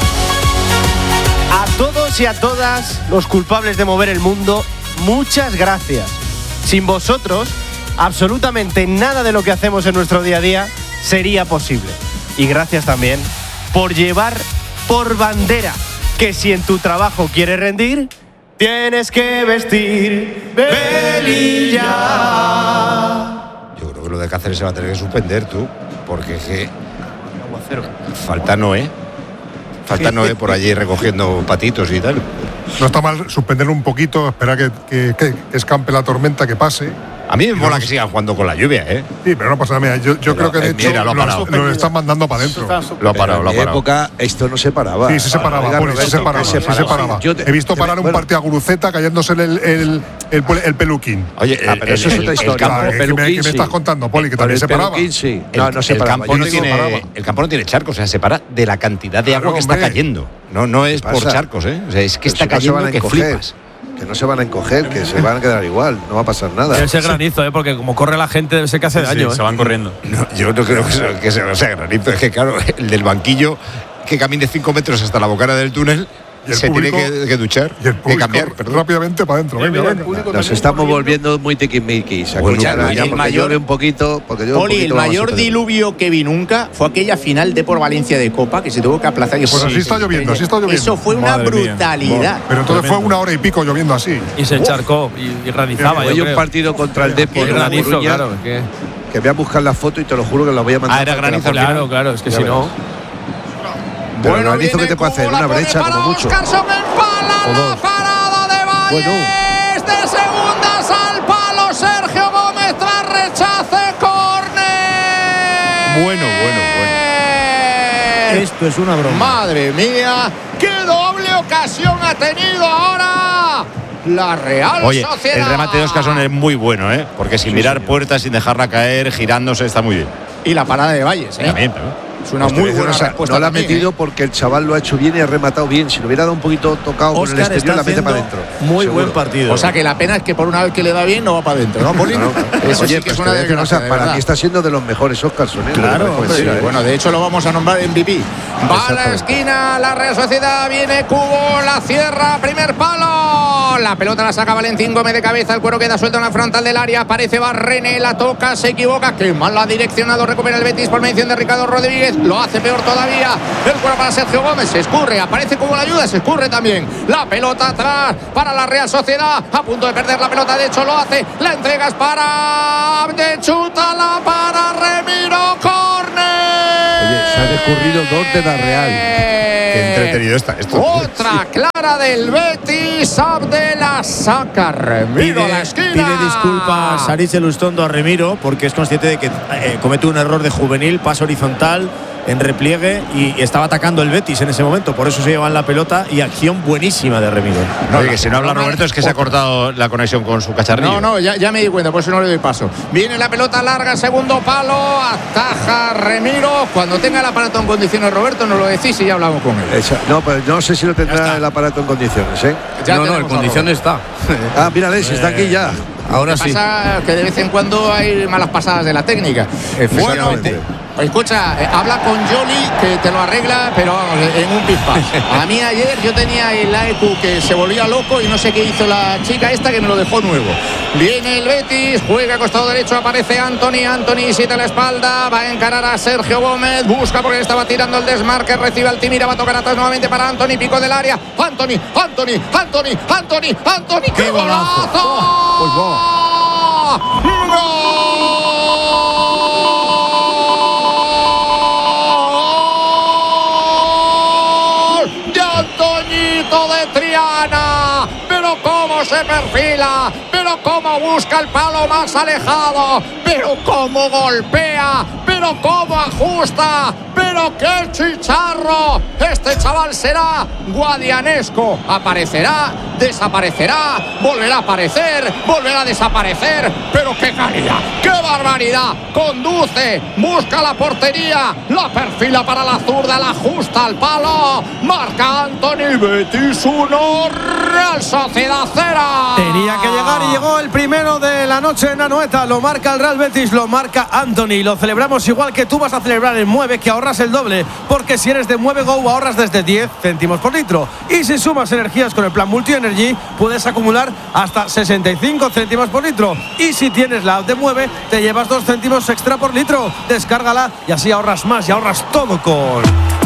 A todos y a todas los culpables de mover el mundo, muchas gracias. Sin vosotros, absolutamente nada de lo que hacemos en nuestro día a día sería posible. Y gracias también por llevar por bandera que si en tu trabajo quieres rendir, tienes que vestir Velilla. Yo creo que lo de Cáceres se va a tener que suspender, tú, porque es que falta Noé por allí recogiendo patitos y tal. No está mal suspenderlo un poquito, esperar que escampe la tormenta, que pase. A mí me mola que sigan jugando con la lluvia, Sí, pero no pasa nada. Yo creo que de hecho lo están mandando para adentro. Lo ha parado. En mi época esto no se paraba. Sí, se paraba. He visto parar un partido a Guruceta cayéndose el peluquín. Oye, pero eso es otra historia. ¿Qué me estás contando, Poli? Que también se paraba. Sí. No se paraba. El campo no tiene charcos, o sea, se para de la cantidad de agua que está cayendo. No es por charcos, O sea, es que está cayendo que flipas. Que no se van a encoger, que se van a quedar igual, no va a pasar nada. Debe ser granizo, porque como corre la gente, debe ser que hace daño. Se van corriendo. No, yo no creo que sea granizo. Es que, claro, el del banquillo que camine 5 metros hasta la bocana del túnel se público, tiene que duchar, y el que cambiar. Rápidamente para adentro. Venga. Nos estamos volviendo muy tiquismiquis. El mayor un poquito. Poli, el mayor diluvio que vi nunca fue aquella final de por Valencia de Copa, que se tuvo que aplazar. Pues así está lloviendo. Eso fue una brutalidad. Pero entonces fue 1 hora y pico lloviendo así. Y se encharcó y granizaba. Hay un partido contra el Depor en La Coruña, que voy a buscar la foto y te lo juro que la voy a mandar. Era granizo. Claro, es que si no. Pero el granizo que te puede hacer, una brecha como mucho. Oscarson empala la parada de Valles. De segundas al palo, Sergio Gómez tras rechace, córner. Bueno. Esto es una broma. Madre mía, qué doble ocasión ha tenido ahora la Real Sociedad. El remate de Oscarson es muy bueno, porque sin mirar puertas, sin dejarla caer, girándose, está muy bien. Y la parada de Valles, También, Es una muy buena respuesta. No la ha también, metido porque el chaval lo ha hecho bien y ha rematado bien. Si lo hubiera dado un poquito tocado con el Óscar exterior, está la mete para haciendo adentro. muy Seguro. buen partido. O sea que la pena es que por una vez que le da bien no va para adentro, ¿no, Poli? Eso Oye, sí que es pues una te voy a decir una desgracia, cosa, de para verdad. mí está siendo de los mejores Óscarson, ¿eh? Claro, Pues Sí, bueno, de hecho lo vamos a nombrar MVP. Va a la esquina, la Real Sociedad, viene Cubo, la cierra, primer palo. La pelota la saca Valentín Gómez de cabeza, el cuero queda suelto en la frontal del área, aparece Barrene, la toca, se equivoca, qué mal la ha direccionado, recupera el Betis por mediación de Ricardo Rodríguez, lo hace peor todavía, el cuero para Sergio Gómez, se escurre, aparece como la ayuda, se escurre también, la pelota atrás para la Real Sociedad, a punto de perder la pelota, de hecho lo hace, la entrega es para de chútala para Remiro, córner. Oye, se han escurrido 2 de la Real. Qué entretenido está esto. Otra clara del Betis, Abdela saca Remiro a la esquina. Pide disculpas Aritz Elustondo a Remiro porque es consciente de que comete un error de juvenil, paso horizontal en repliegue y estaba atacando el Betis en ese momento, por eso se llevan la pelota y acción buenísima de Remiro. Oye, que si no habla Roberto es que se ha cortado la conexión con su cacharrillo. No, ya me di cuenta, por eso no le doy paso. Viene la pelota larga, segundo palo, ataja Remiro. Cuando tenga el aparato en condiciones, Roberto, nos lo decís y ya hablamos con él. No, pues no sé si lo tendrá el aparato en condiciones, ¿eh? Ya No, en tenemos a condiciones está. Ah, mírale, si está aquí ya. Ahora sí. Pasa que de vez en cuando hay malas pasadas de la técnica. Bueno, escucha, habla con Jolly que te lo arregla, pero vamos, en un pispás. A mí ayer yo tenía el AEQ que se volvía loco y no sé qué hizo la chica esta que me lo dejó nuevo. Viene el Betis, juega costado derecho, aparece Anthony siete a la espalda, va a encarar a Sergio Gómez, busca porque estaba tirando el desmarque, recibe Altimira, va a tocar atrás nuevamente para Anthony, pico del área, Anthony, ¡qué golazo! Pues va. ¡Gol de Antoñito de Triana! Pero cómo se perfila, pero cómo busca el palo más alejado, pero cómo golpea, pero cómo ajusta, pero qué chicharro. Este chaval será guadianesco, aparecerá, desaparecerá, volverá a aparecer, volverá a desaparecer, pero qué calidad, qué barbaridad. Conduce, busca la portería, la perfila para la zurda, la ajusta al palo, marca Anthony. Betis 1, Real Sociedad 0. Tenía que llegar y llegó el primero de la noche en Anoeta. Lo marca el Real Betis, lo marca Anthony. Lo celebramos igual que tú vas a celebrar en Mueve, que ahorras el doble. Porque si eres de Mueve Go ahorras desde 10 céntimos por litro. Y si sumas energías con el plan Multi Energy, puedes acumular hasta 65 céntimos por litro. Y si tienes la app de Mueve, te llevas 2 céntimos extra por litro. Descárgala y así ahorras más y ahorras todo con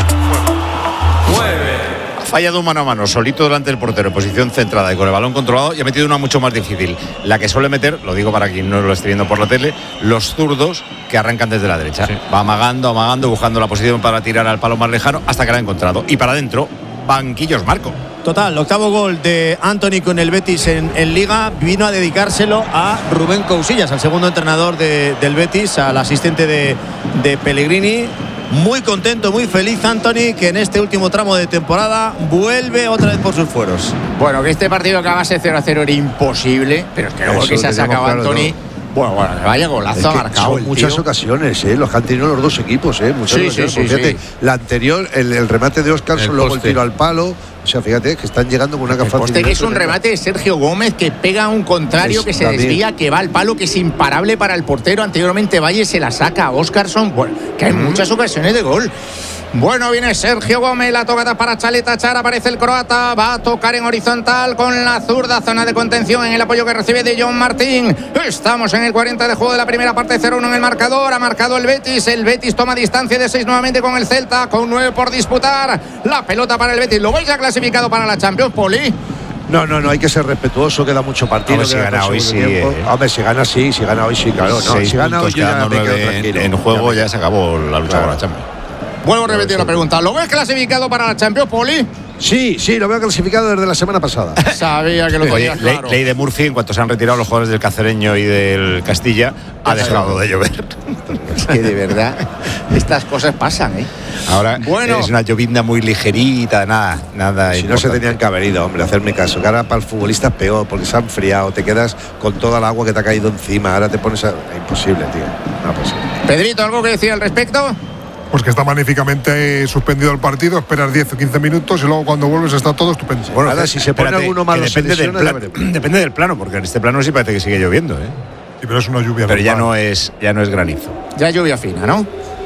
Mueve. Ha fallado un mano a mano, solito delante del portero, en posición centrada y con el balón controlado, y ha metido una mucho más difícil. La que suele meter, lo digo para quien no lo esté viendo por la tele, los zurdos que arrancan desde la derecha. Sí. Va amagando, buscando la posición para tirar al palo más lejano hasta que la ha encontrado. Y para adentro, banquillos Marco. Total, octavo gol de Anthony con el Betis en Liga. Vino a dedicárselo a Rubén Cousillas, al segundo entrenador del Betis, al asistente de Pellegrini. Muy contento, muy feliz Anthony, que en este último tramo de temporada vuelve otra vez por sus fueros. Bueno, que este partido acabase 0-0 era imposible, pero es que luego que se ha sacado Anthony. Bueno, vaya golazo ha marcado. Muchas ocasiones, los que han tenido los dos equipos, muchas ocasiones. Fíjate, la anterior, el remate de Óscarson, luego el tiro al palo. O sea, fíjate que están llegando con una capacidad. Que es un remate de Sergio Gómez que pega a un contrario, que se desvía, que va al palo, que es imparable para el portero. Anteriormente Valle se la saca a Óscarson. Bueno, que hay muchas ocasiones de gol. Bueno, viene Sergio Gómez, la tocada para Chaleta Char, aparece el croata, va a tocar en horizontal con la zurda, zona de contención en el apoyo que recibe de John Martín. Estamos en el 40 de juego de la primera parte, 0-1 en el marcador, ha marcado el Betis toma distancia de 6 nuevamente con el Celta, con 9 por disputar, la pelota para el Betis. ¿Lo veis ya clasificado para la Champions, Poli? No, hay que ser respetuoso, queda mucho partido. Si gana hoy sí. Hombre, si gana hoy sí, claro. No, si gana hoy ya me quedo tranquilo. En juego ya se acabó la lucha por la Champions. Vuelvo a repetir la pregunta. ¿Lo ves clasificado para la Champions, Poli? Sí, lo veo clasificado desde la semana pasada. Sabía que lo tenía claro. Ley de Murphy, en cuanto se han retirado los jugadores del Cacereño y del Castilla, ha dejado de llover. Es que de verdad, estas cosas pasan, Ahora es una llovizna muy ligerita, nada. Si no se tenían que haber ido, hombre, hacerme caso. Que ahora para el futbolista es peor, porque se ha enfriado, te quedas con toda el agua que te ha caído encima. Ahora te pones a. Imposible, tío. No, posible. Pedrito, ¿algo que decir al respecto? Pues que está magníficamente suspendido el partido, esperas 10 o 15 minutos y luego cuando vuelves está todo estupendo. Bueno, ahora si se pone alguno malo depende del plano, porque en este plano sí parece que sigue lloviendo, ¿eh? Sí, pero es una lluvia pero ya normal. no es granizo. Ya lluvia fina, ¿no?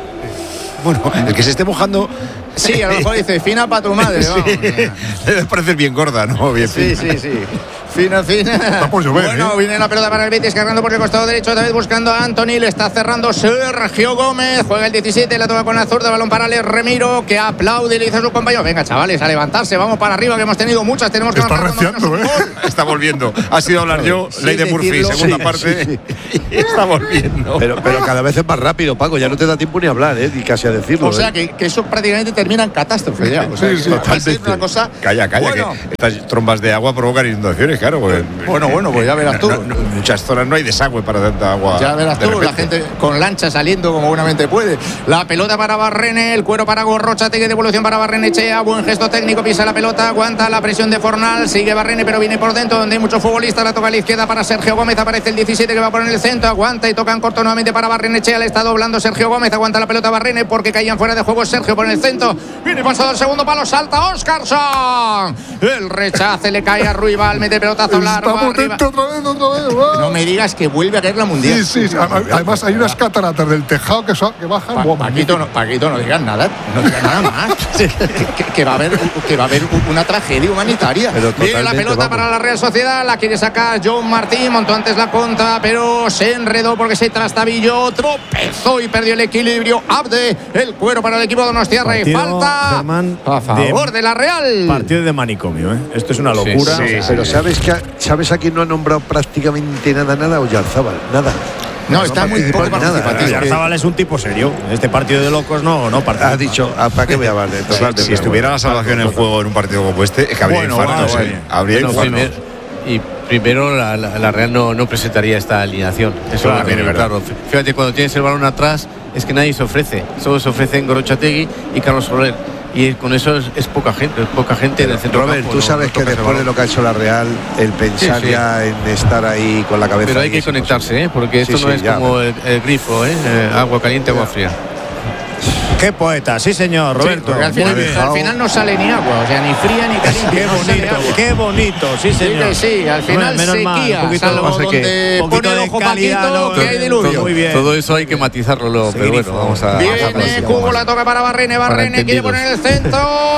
Bueno, el que se esté mojando. Sí, a lo mejor dice fina para tu madre. Vamos. Debe parecer bien gorda, ¿no? Bien Sí, fina. sí. Fina. Está por llover, Bueno, viene la pelota para el Betis, cargando por el costado derecho, otra vez buscando a Anthony, le está cerrando Sergio Gómez, juega el 17, la toma con la zurda, balón para Alex Remiro, que aplaude y le dice a su compañero, venga chavales, a levantarse, vamos para arriba, que hemos tenido muchas, tenemos que Está marcar cuando reciando, menos un gol. Está volviendo. Ha sido hablar yo, Sí, ley de Murphy, decirlo. segunda Sí, parte. sí, Y está volviendo. Pero cada vez es más rápido, Paco. Ya no te da tiempo ni a hablar, ni casi a decirlo. O sea que eso prácticamente termina en catástrofe ya. O sea, Sí, sí, que va a ser totalmente. una cosa. Calla, Bueno, que estas trombas de agua provocan inundaciones, claro. bueno, pues ya verás tú. En muchas zonas no hay desagüe para tanta agua. Ya verás de tú, la repente. gente con lancha saliendo como buenamente puede. La pelota para Barrene, el cuero para Gorrochategui, devolución para Barrenechea, buen gesto técnico, pisa la pelota, aguanta la presión de Fornal, sigue Barrene pero viene por dentro donde hay muchos futbolistas, la toca a la izquierda para Sergio Gómez, aparece el 17 que va a poner el centro, aguanta y toca en corto nuevamente para Barrenechea, le está doblando Sergio Gómez, aguanta la pelota Barrene porque caían fuera de juego Sergio por el centro, viene pasado el segundo palo, salta Óscarson, el rechace le cae a Ruibal, mete pelotazo largo Está arriba. potente otra vez. ¡va! No me digas que vuelve a caer la mundial. Sí. Además hay unas cataratas del tejado que bajan. Paquito, no digas nada más. que va a haber una tragedia humanitaria. Pero Viene la totalmente, pelota vamos. para la Real Sociedad, la quiere sacar John Martín, montó antes la contra, pero se enredó porque se trastabilló, tropezó y perdió el equilibrio. Abde, el cuero para el equipo de Donostiarra y Partido, falta Germán, a favor de la Real. Partido de manicomio, ¿eh? Esto es una locura. Sí, Pero ¿sabes a quién no ha nombrado prácticamente nada? Oyarzábal, nada. No, está muy poco nada. participativo. Oyarzabal es un tipo serio. Este partido de locos no participa. Has dicho, ¿para qué voy a valer? Totalmente. Si estuviera la salvación en juego en un partido como este, es que habría infartos. Habría infartos. Primero la Real no presentaría esta alineación. Eso Claro, lo tiene es claro. Fíjate, cuando tienes el balón atrás, es que nadie se ofrece. Solo se ofrecen Gorrochategui y Carlos Soler. Y con eso es poca gente en el centro Robert, campo. tú sabes que después de lo que ha hecho la Real, el pensar Sí. ya en estar ahí con la cabeza. Pero hay ahí que es conectarse, imposible. porque esto Sí, no sí, es ya. como el grifo, agua caliente, agua fría. Qué poeta, sí señor, Roberto. Porque al final no sale ni agua, o sea, ni fría ni caliente. Qué no sale bonito, agua. qué bonito, sí Sí, señor. que sí, al final Menos mal, sequía, un poquito salvo más de donde un poquito pone el de ojo calidad, Paquito, ¿no? que hay diluvio. Muy bien. Todo eso hay que matizarlo luego, pero bueno, grifo. vamos a Viene Cubo, la toca para Barrene, quiere entendidos. poner el centro,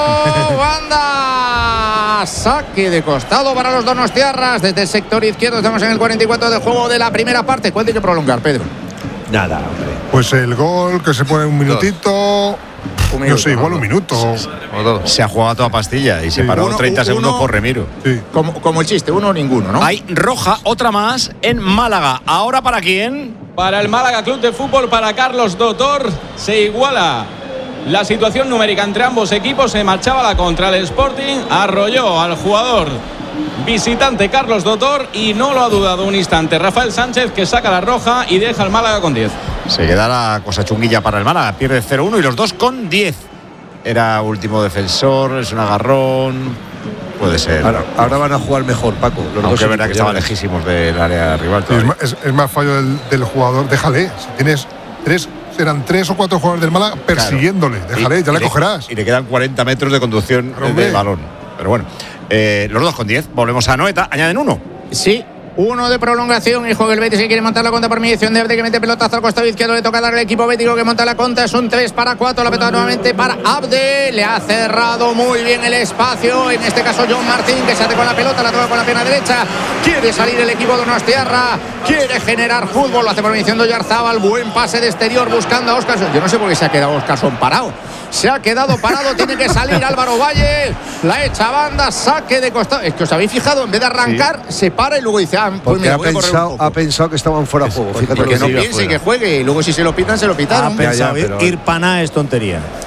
banda, saque de costado para los donostiarras, desde el sector izquierdo, estamos en el 44 del juego de la primera parte, ¿cuánto hay que prolongar, Pedro? Nada, hombre. Pues el gol que se pone un minutito. No sé, igual un minuto. O dos. Se ha jugado a toda pastilla y se paró 30 segundos por Remiro. Sí. Como el chiste, uno o ninguno, ¿no? Hay roja, otra más en Málaga. ¿Ahora para quién? Para el Málaga Club de Fútbol, para Carlos Dotor, se iguala la situación numérica entre ambos equipos. Se marchaba la contra el Sporting, arrolló al jugador visitante Carlos Dotor y no lo ha dudado un instante Rafael Sánchez, que saca la roja y deja al Málaga con 10. Se queda la cosa chunguilla para el Málaga. Pierde 0-1 y los dos con 10. Era último defensor, es un agarrón. Puede ser. Ahora van a jugar mejor, Paco. Los dos Aunque es verdad que equipos, estaban ya verás. lejísimos del área rival. Sí, todavía. es más fallo del jugador. Déjale. Si tienes serán 3 o 4 jugadores del Málaga persiguiéndole. Déjale, ya le cogerás. Y le quedan 40 metros de conducción Hombre. del balón. Pero bueno, los dos con 10. Volvemos a Noeta. Añaden uno. Sí. Uno de prolongación y juega el Betis que quiere montar la contra por mediación de Abde, que mete pelotazo al costado izquierdo, le toca dar al equipo bético que monta la contra, es un 3-4, la pelota nuevamente para Abde, le ha cerrado muy bien el espacio, en este caso John Martín, que se hace con la pelota, la toca con la pierna derecha, quiere salir el equipo de Donostiarra, quiere generar fútbol, lo hace por mediación de Oyarzábal, buen pase de exterior buscando a Óscarson, yo no sé por qué se ha quedado Óscarson parado. Se ha quedado parado, tiene que salir Álvaro Valle, la echa banda, saque de costado. Es que os habéis fijado, en vez de arrancar, se para y luego dice, pues Porque me voy a correr un poco. ha pensado que estaban fuera de juego. Fíjate Porque lo no que piense que juegue y luego si se lo pitan, se lo Ha pitaron. pensado pero- ir para nada es tontería.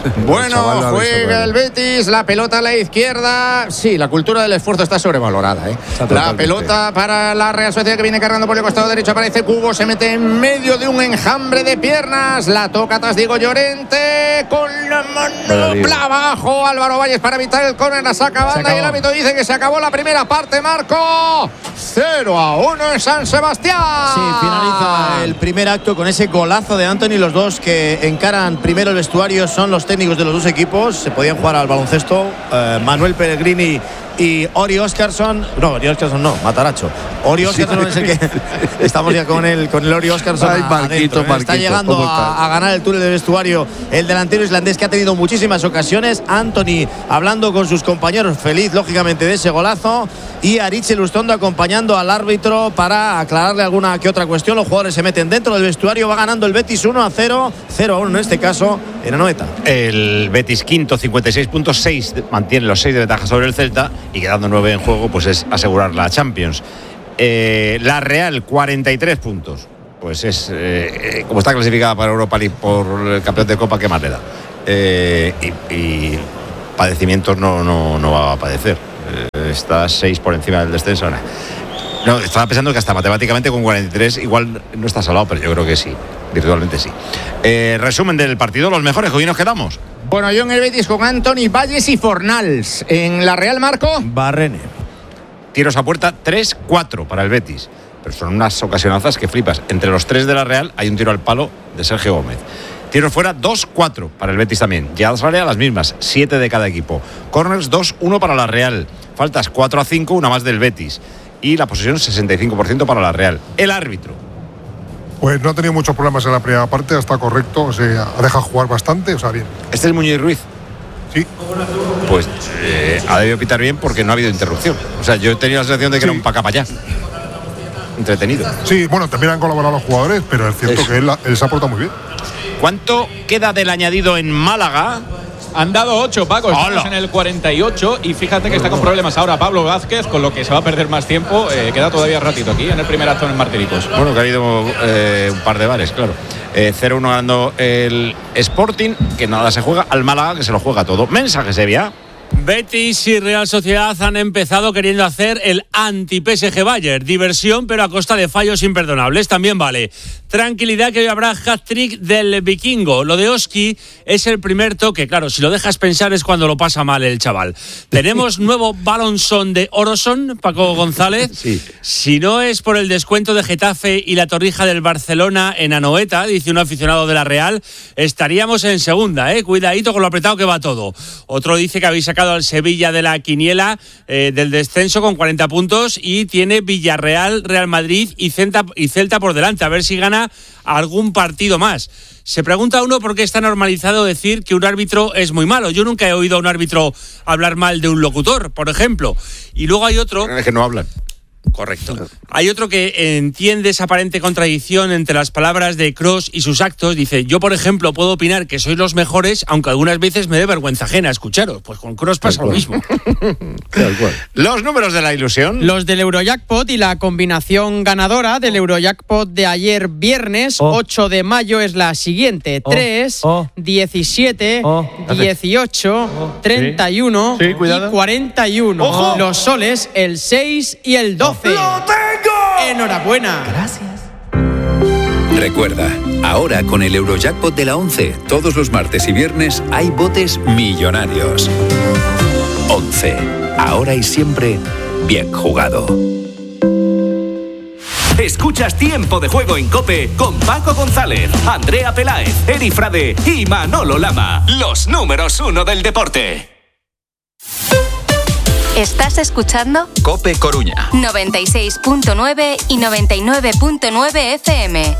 Bueno, juega el Betis, la pelota a la izquierda. Sí, la cultura del esfuerzo está sobrevalorada, ¿eh? La pelota para la Real Sociedad, que viene cargando por el costado derecho. Aparece Cubo, se mete en medio de un enjambre de piernas. La toca atrás Diego Llorente con la manopla abajo. Álvaro Valles para evitar el córner, la saca banda y el árbitro dice que se acabó la primera parte. Marco, 0-1 en San Sebastián. Sí, finaliza el primer acto con ese golazo de Antony. Los dos que encaran primero el vestuario son los técnicos de los dos equipos. Se podían jugar al baloncesto. Manuel Pellegrini y Ori Óscarsson. No, Ori Óscarsson no, Mataracho. Ori Óscarsson es el que estamos ya con el Ori Óscarsson. Ay, Marquito, está llegando a ganar el túnel de vestuario el delantero islandés, que ha tenido muchísimas ocasiones. Antony hablando con sus compañeros, feliz lógicamente de ese golazo, y Aritz Lustondo acompañando al árbitro para aclararle alguna que otra cuestión. Los jugadores se meten dentro del vestuario. Va ganando el Betis 1-0, 0-1 en este caso en Anoeta. El Betis quinto, 56 puntos, 6, mantiene los 6 de ventaja sobre el Celta, y quedando 9 en juego, pues es asegurar la Champions. La Real, 43 puntos. Pues es, como está clasificada para Europa League por el campeón de Copa, ¿qué más le da? Y padecimientos no va a padecer. Está 6 por encima del descenso. No, estaba pensando que hasta matemáticamente con 43 igual no está salvado, pero yo creo que sí, virtualmente sí. Resumen del partido, los mejores, ¿con quién nos quedamos? Bueno, yo en el Betis con Antony, Valles y Fornals. En la Real, Marco, Barrene. Tiros a puerta 3-4 para el Betis, pero son unas ocasionazas que flipas. Entre los 3 de la Real hay un tiro al palo de Sergio Gómez. Tiros fuera 2-4 para el Betis también. Llegadas a las mismas, 7 de cada equipo. Corners 2-1 para la Real. Faltas 4-5, una más del Betis. Y la posesión 65% para la Real. El árbitro. Pues no ha tenido muchos problemas en la primera parte, está correcto, o sea, ha dejado jugar bastante, o sea, bien. ¿Este es Muñoz Ruiz? Sí. Pues ha debido pitar bien porque no ha habido interrupción. O sea, yo he tenido la sensación de que era un pa' acá, pa' allá. Entretenido. Sí, bueno, también han colaborado los jugadores, pero es cierto que él se ha portado muy bien. ¿Cuánto queda del añadido en Málaga? Han dado 8, Paco, estamos en el 48 y fíjate que está con problemas ahora Pablo Vázquez, con lo que se va a perder más tiempo. Queda todavía ratito aquí en el primer acto en el Martiricos. Bueno, que ha habido un par de bares, claro. 0-1 ganando el Sporting, que nada se juega, al Málaga, que se lo juega todo. Mensaje, Sevilla. Betis y Real Sociedad han empezado queriendo hacer el anti-PSG Bayern. Diversión, pero a costa de fallos imperdonables. También vale. Tranquilidad, que hoy habrá hat-trick del vikingo. Lo de Oski es el primer toque. Claro, si lo dejas pensar es cuando lo pasa mal el chaval. Tenemos nuevo balonson de Oroson, Paco González. Sí. Si no es por el descuento de Getafe y la Torrija del Barcelona en Anoeta, dice un aficionado de la Real, estaríamos en segunda, Cuidadito con lo apretado que va todo. Otro dice que habéis sacado al Sevilla de la quiniela del descenso con 40 puntos y tiene Villarreal, Real Madrid y Celta por delante. A ver si gana algún partido más. Se pregunta uno por qué está normalizado decir que un árbitro es muy malo. Yo nunca he oído a un árbitro hablar mal de un locutor, por ejemplo. Y luego hay otro... Es que no hablan. Correcto. Hay otro que entiende esa aparente contradicción entre las palabras de Kroos y sus actos. Dice, yo por ejemplo puedo opinar que sois los mejores, aunque algunas veces me dé vergüenza ajena escucharos. Pues con Kroos pasa lo mismo. Los números de la ilusión. Los del Eurojackpot y la combinación ganadora del Eurojackpot de ayer viernes, 8 de mayo, es la siguiente. 3, 17, 18, 31 y 41. ¡Ojo! Los soles, el 6 y el 12. ¡Lo tengo! Enhorabuena. Gracias. Recuerda, ahora con el Eurojackpot de la 11, todos los martes y viernes hay botes millonarios. 11. Ahora y siempre, bien jugado. Escuchas Tiempo de Juego en COPE con Paco González, Andrea Peláez, Eri Frade y Manolo Lama. Los números 1 del deporte. ¿Estás escuchando? COPE Coruña 96.9 y 99.9 FM.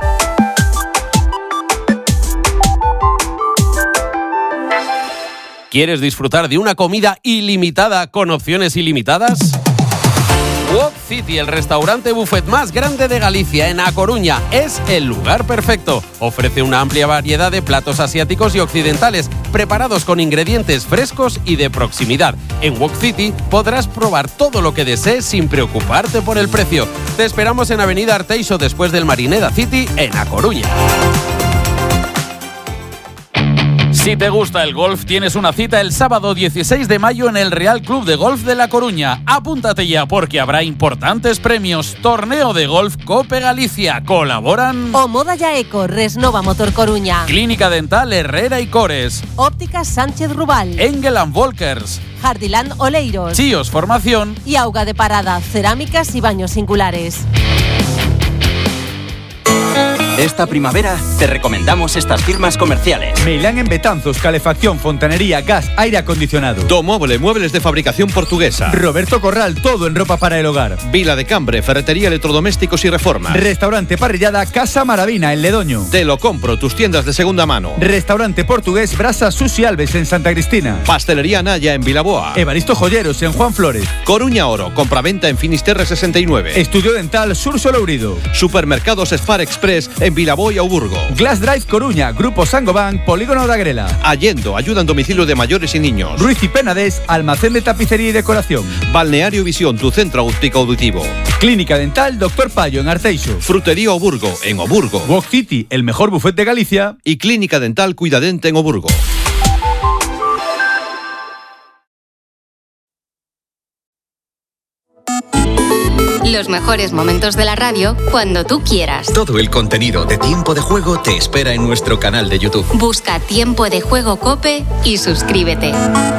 ¿Quieres disfrutar de una comida ilimitada con opciones ilimitadas? Wok City, el restaurante buffet más grande de Galicia, en A Coruña, es el lugar perfecto. Ofrece una amplia variedad de platos asiáticos y occidentales, preparados con ingredientes frescos y de proximidad. En Wok City podrás probar todo lo que desees sin preocuparte por el precio. Te esperamos en Avenida Arteixo, después del Marineda City, en A Coruña. Si te gusta el golf, tienes una cita el sábado 16 de mayo en el Real Club de Golf de La Coruña. Apúntate ya porque habrá importantes premios. Torneo de Golf Cope Galicia. Colaboran Omoda Yaeco, Resnova Motor Coruña, Clínica Dental Herrera y Cores, Ópticas Sánchez Rubal, Engel & Volkers, Jardiland Oleiros, Chíos Formación y Auga de Parada, cerámicas y baños singulares. Esta primavera te recomendamos estas firmas comerciales. Meilán en Betanzos, calefacción, fontanería, gas, aire acondicionado. Domoble, muebles de fabricación portuguesa. Roberto Corral, todo en ropa para el hogar. Vila de Cambre, ferretería, electrodomésticos y reformas. Restaurante Parrillada Casa Maravina en Ledoño. Te lo compro, tus tiendas de segunda mano. Restaurante portugués Brasa Susi Alves en Santa Cristina. Pastelería Naya en Vilaboa. Evaristo Joyeros en Juan Flores. Coruña Oro, compraventa en Finisterre 69. Estudio Dental Sur Solourido. Supermercados Spar Express en Vilaboa y Auburgo. Glass Drive Coruña, Grupo Sangoban, Polígono de Agrela. Allendo, ayuda en domicilio de mayores y niños. Ruiz y Penades, almacén de tapicería y decoración. Balneario Visión, tu centro óptico auditivo. Clínica Dental Dr. Payo en Arteixo. Frutería Oburgo en Oburgo. Walk City, el mejor buffet de Galicia. Y Clínica Dental Cuidadente en Oburgo. Los mejores momentos de la radio cuando tú quieras. Todo el contenido de Tiempo de Juego te espera en nuestro canal de YouTube. Busca Tiempo de Juego COPE y suscríbete.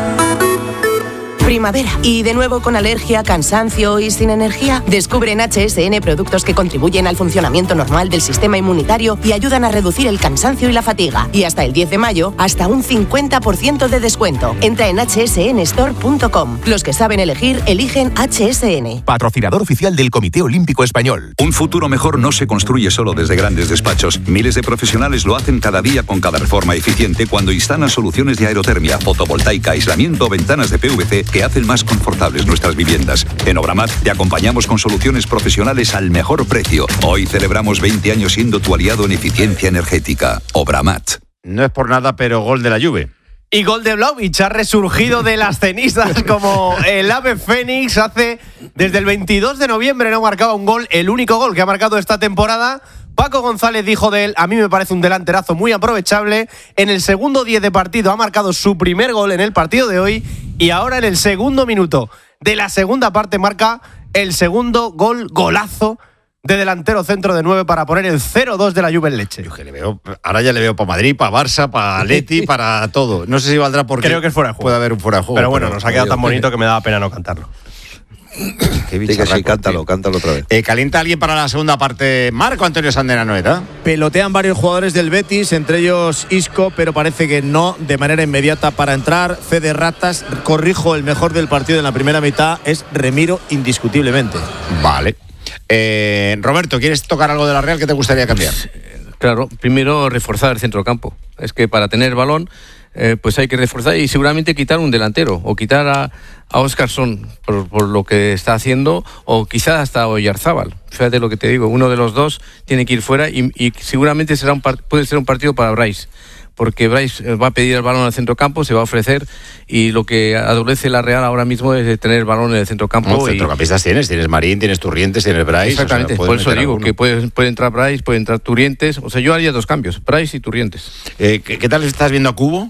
Primavera. ¿Y de nuevo con alergia, cansancio y sin energía? Descubre en HSN productos que contribuyen al funcionamiento normal del sistema inmunitario y ayudan a reducir el cansancio y la fatiga. Y hasta el 10 de mayo, hasta un 50% de descuento. Entra en hsnstore.com. Los que saben elegir, eligen HSN. Patrocinador oficial del Comité Olímpico Español. Un futuro mejor no se construye solo desde grandes despachos. Miles de profesionales lo hacen cada día con cada reforma eficiente cuando instalan soluciones de aerotermia, fotovoltaica, aislamiento o ventanas de PVC que hacen más confortables nuestras viviendas. En Obramat te acompañamos con soluciones profesionales al mejor precio. Hoy celebramos 20 años siendo tu aliado en eficiencia energética. Obramat. No es por nada, pero gol de la Juve. Y gol de Vlahovic, ha resurgido de las cenizas como el ave fénix. Desde el 22 de noviembre no marcaba un gol, el único gol que ha marcado esta temporada. Paco González dijo de él: a mí me parece un delanterazo muy aprovechable. En el segundo 10 de partido ha marcado su primer gol en el partido de hoy y ahora en el segundo minuto de la segunda parte marca el segundo golazo de delantero centro de 9 para poner el 0-2 de la Juve en Leche. Ahora ya le veo para Madrid, para Barça, para Atleti, para todo. No sé si valdrá porque creo que es fuera de juego. Puede haber un fuera de juego. Pero bueno, nos ha quedado tan bonito que me daba pena no cantarlo. Sí, cántalo otra vez. ¿Calienta alguien para la segunda parte? Marco Antonio Sandena Noeta. Pelotean varios jugadores del Betis, entre ellos Isco, pero parece que no de manera inmediata para entrar. Fede Ratas, corrijo, el mejor del partido en la primera mitad es Remiro, indiscutiblemente. Vale. Roberto, ¿quieres tocar algo de la Real que te gustaría cambiar? Claro, primero reforzar el centrocampo. Es que para tener balón, pues hay que reforzar y seguramente quitar un delantero o quitar a Óscarsson por lo que está haciendo, o quizás hasta a Oyarzábal. Fíjate lo que te digo, uno de los dos tiene que ir fuera y seguramente puede ser un partido para Bryce, porque Bryce va a pedir el balón al centrocampo, se va a ofrecer, y lo que adolece la Real ahora mismo es tener el balón en el centrocampo. No, centrocampistas tienes Marín, tienes Turrientes, tienes Bryce. Exactamente, por eso digo que puede entrar Bryce, puede entrar Turrientes. O sea, yo haría dos cambios, Bryce y Turrientes. ¿Qué tal estás viendo a Cubo?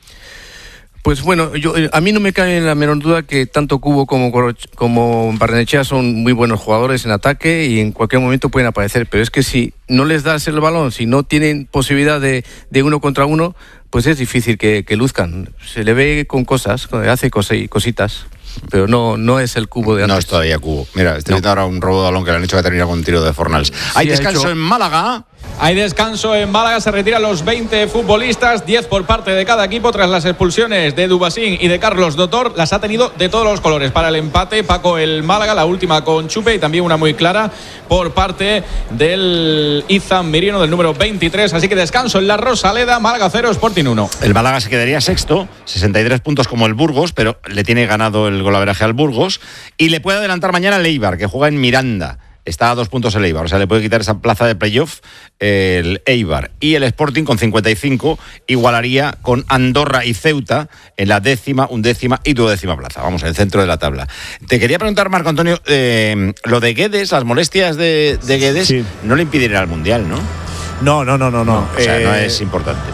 Pues bueno, a mí no me cae en la menor duda que tanto Cubo como Barrenechea son muy buenos jugadores en ataque y en cualquier momento pueden aparecer, pero es que si no les das el balón, si no tienen posibilidad de uno contra uno, pues es difícil que luzcan. Se le ve con cosas, hace cositas, pero no es el Cubo de antes. No es todavía Cubo. Mira, estoy viendo ahora un robo de balón que le han hecho que termina con un tiro de Fornals. Hay descanso en Málaga. Hay descanso en Málaga, se retiran los 20 futbolistas, 10 por parte de cada equipo tras las expulsiones de Dubasín y de Carlos Dotor. Las ha tenido de todos los colores. Para el empate, Paco, el Málaga, la última con Chupe, y también una muy clara por parte del Izan Mirino, del número 23. Así que descanso en la Rosaleda, Málaga 0, Sporting 1. El Málaga se quedaría sexto, 63 puntos como el Burgos, pero le tiene ganado el golaveraje al Burgos y le puede adelantar mañana el Eibar, que juega en Miranda. Está a 2 puntos el Eibar, o sea, le puede quitar esa plaza de playoff el Eibar. Y el Sporting con 55 igualaría con Andorra y Ceuta en la 10ª, 11ª y 12ª plaza. Vamos, en el centro de la tabla. Te quería preguntar, Marco Antonio, lo de Guedes, las molestias de Guedes, sí, no le impiden ir al Mundial, ¿no? No. O sea, no es importante.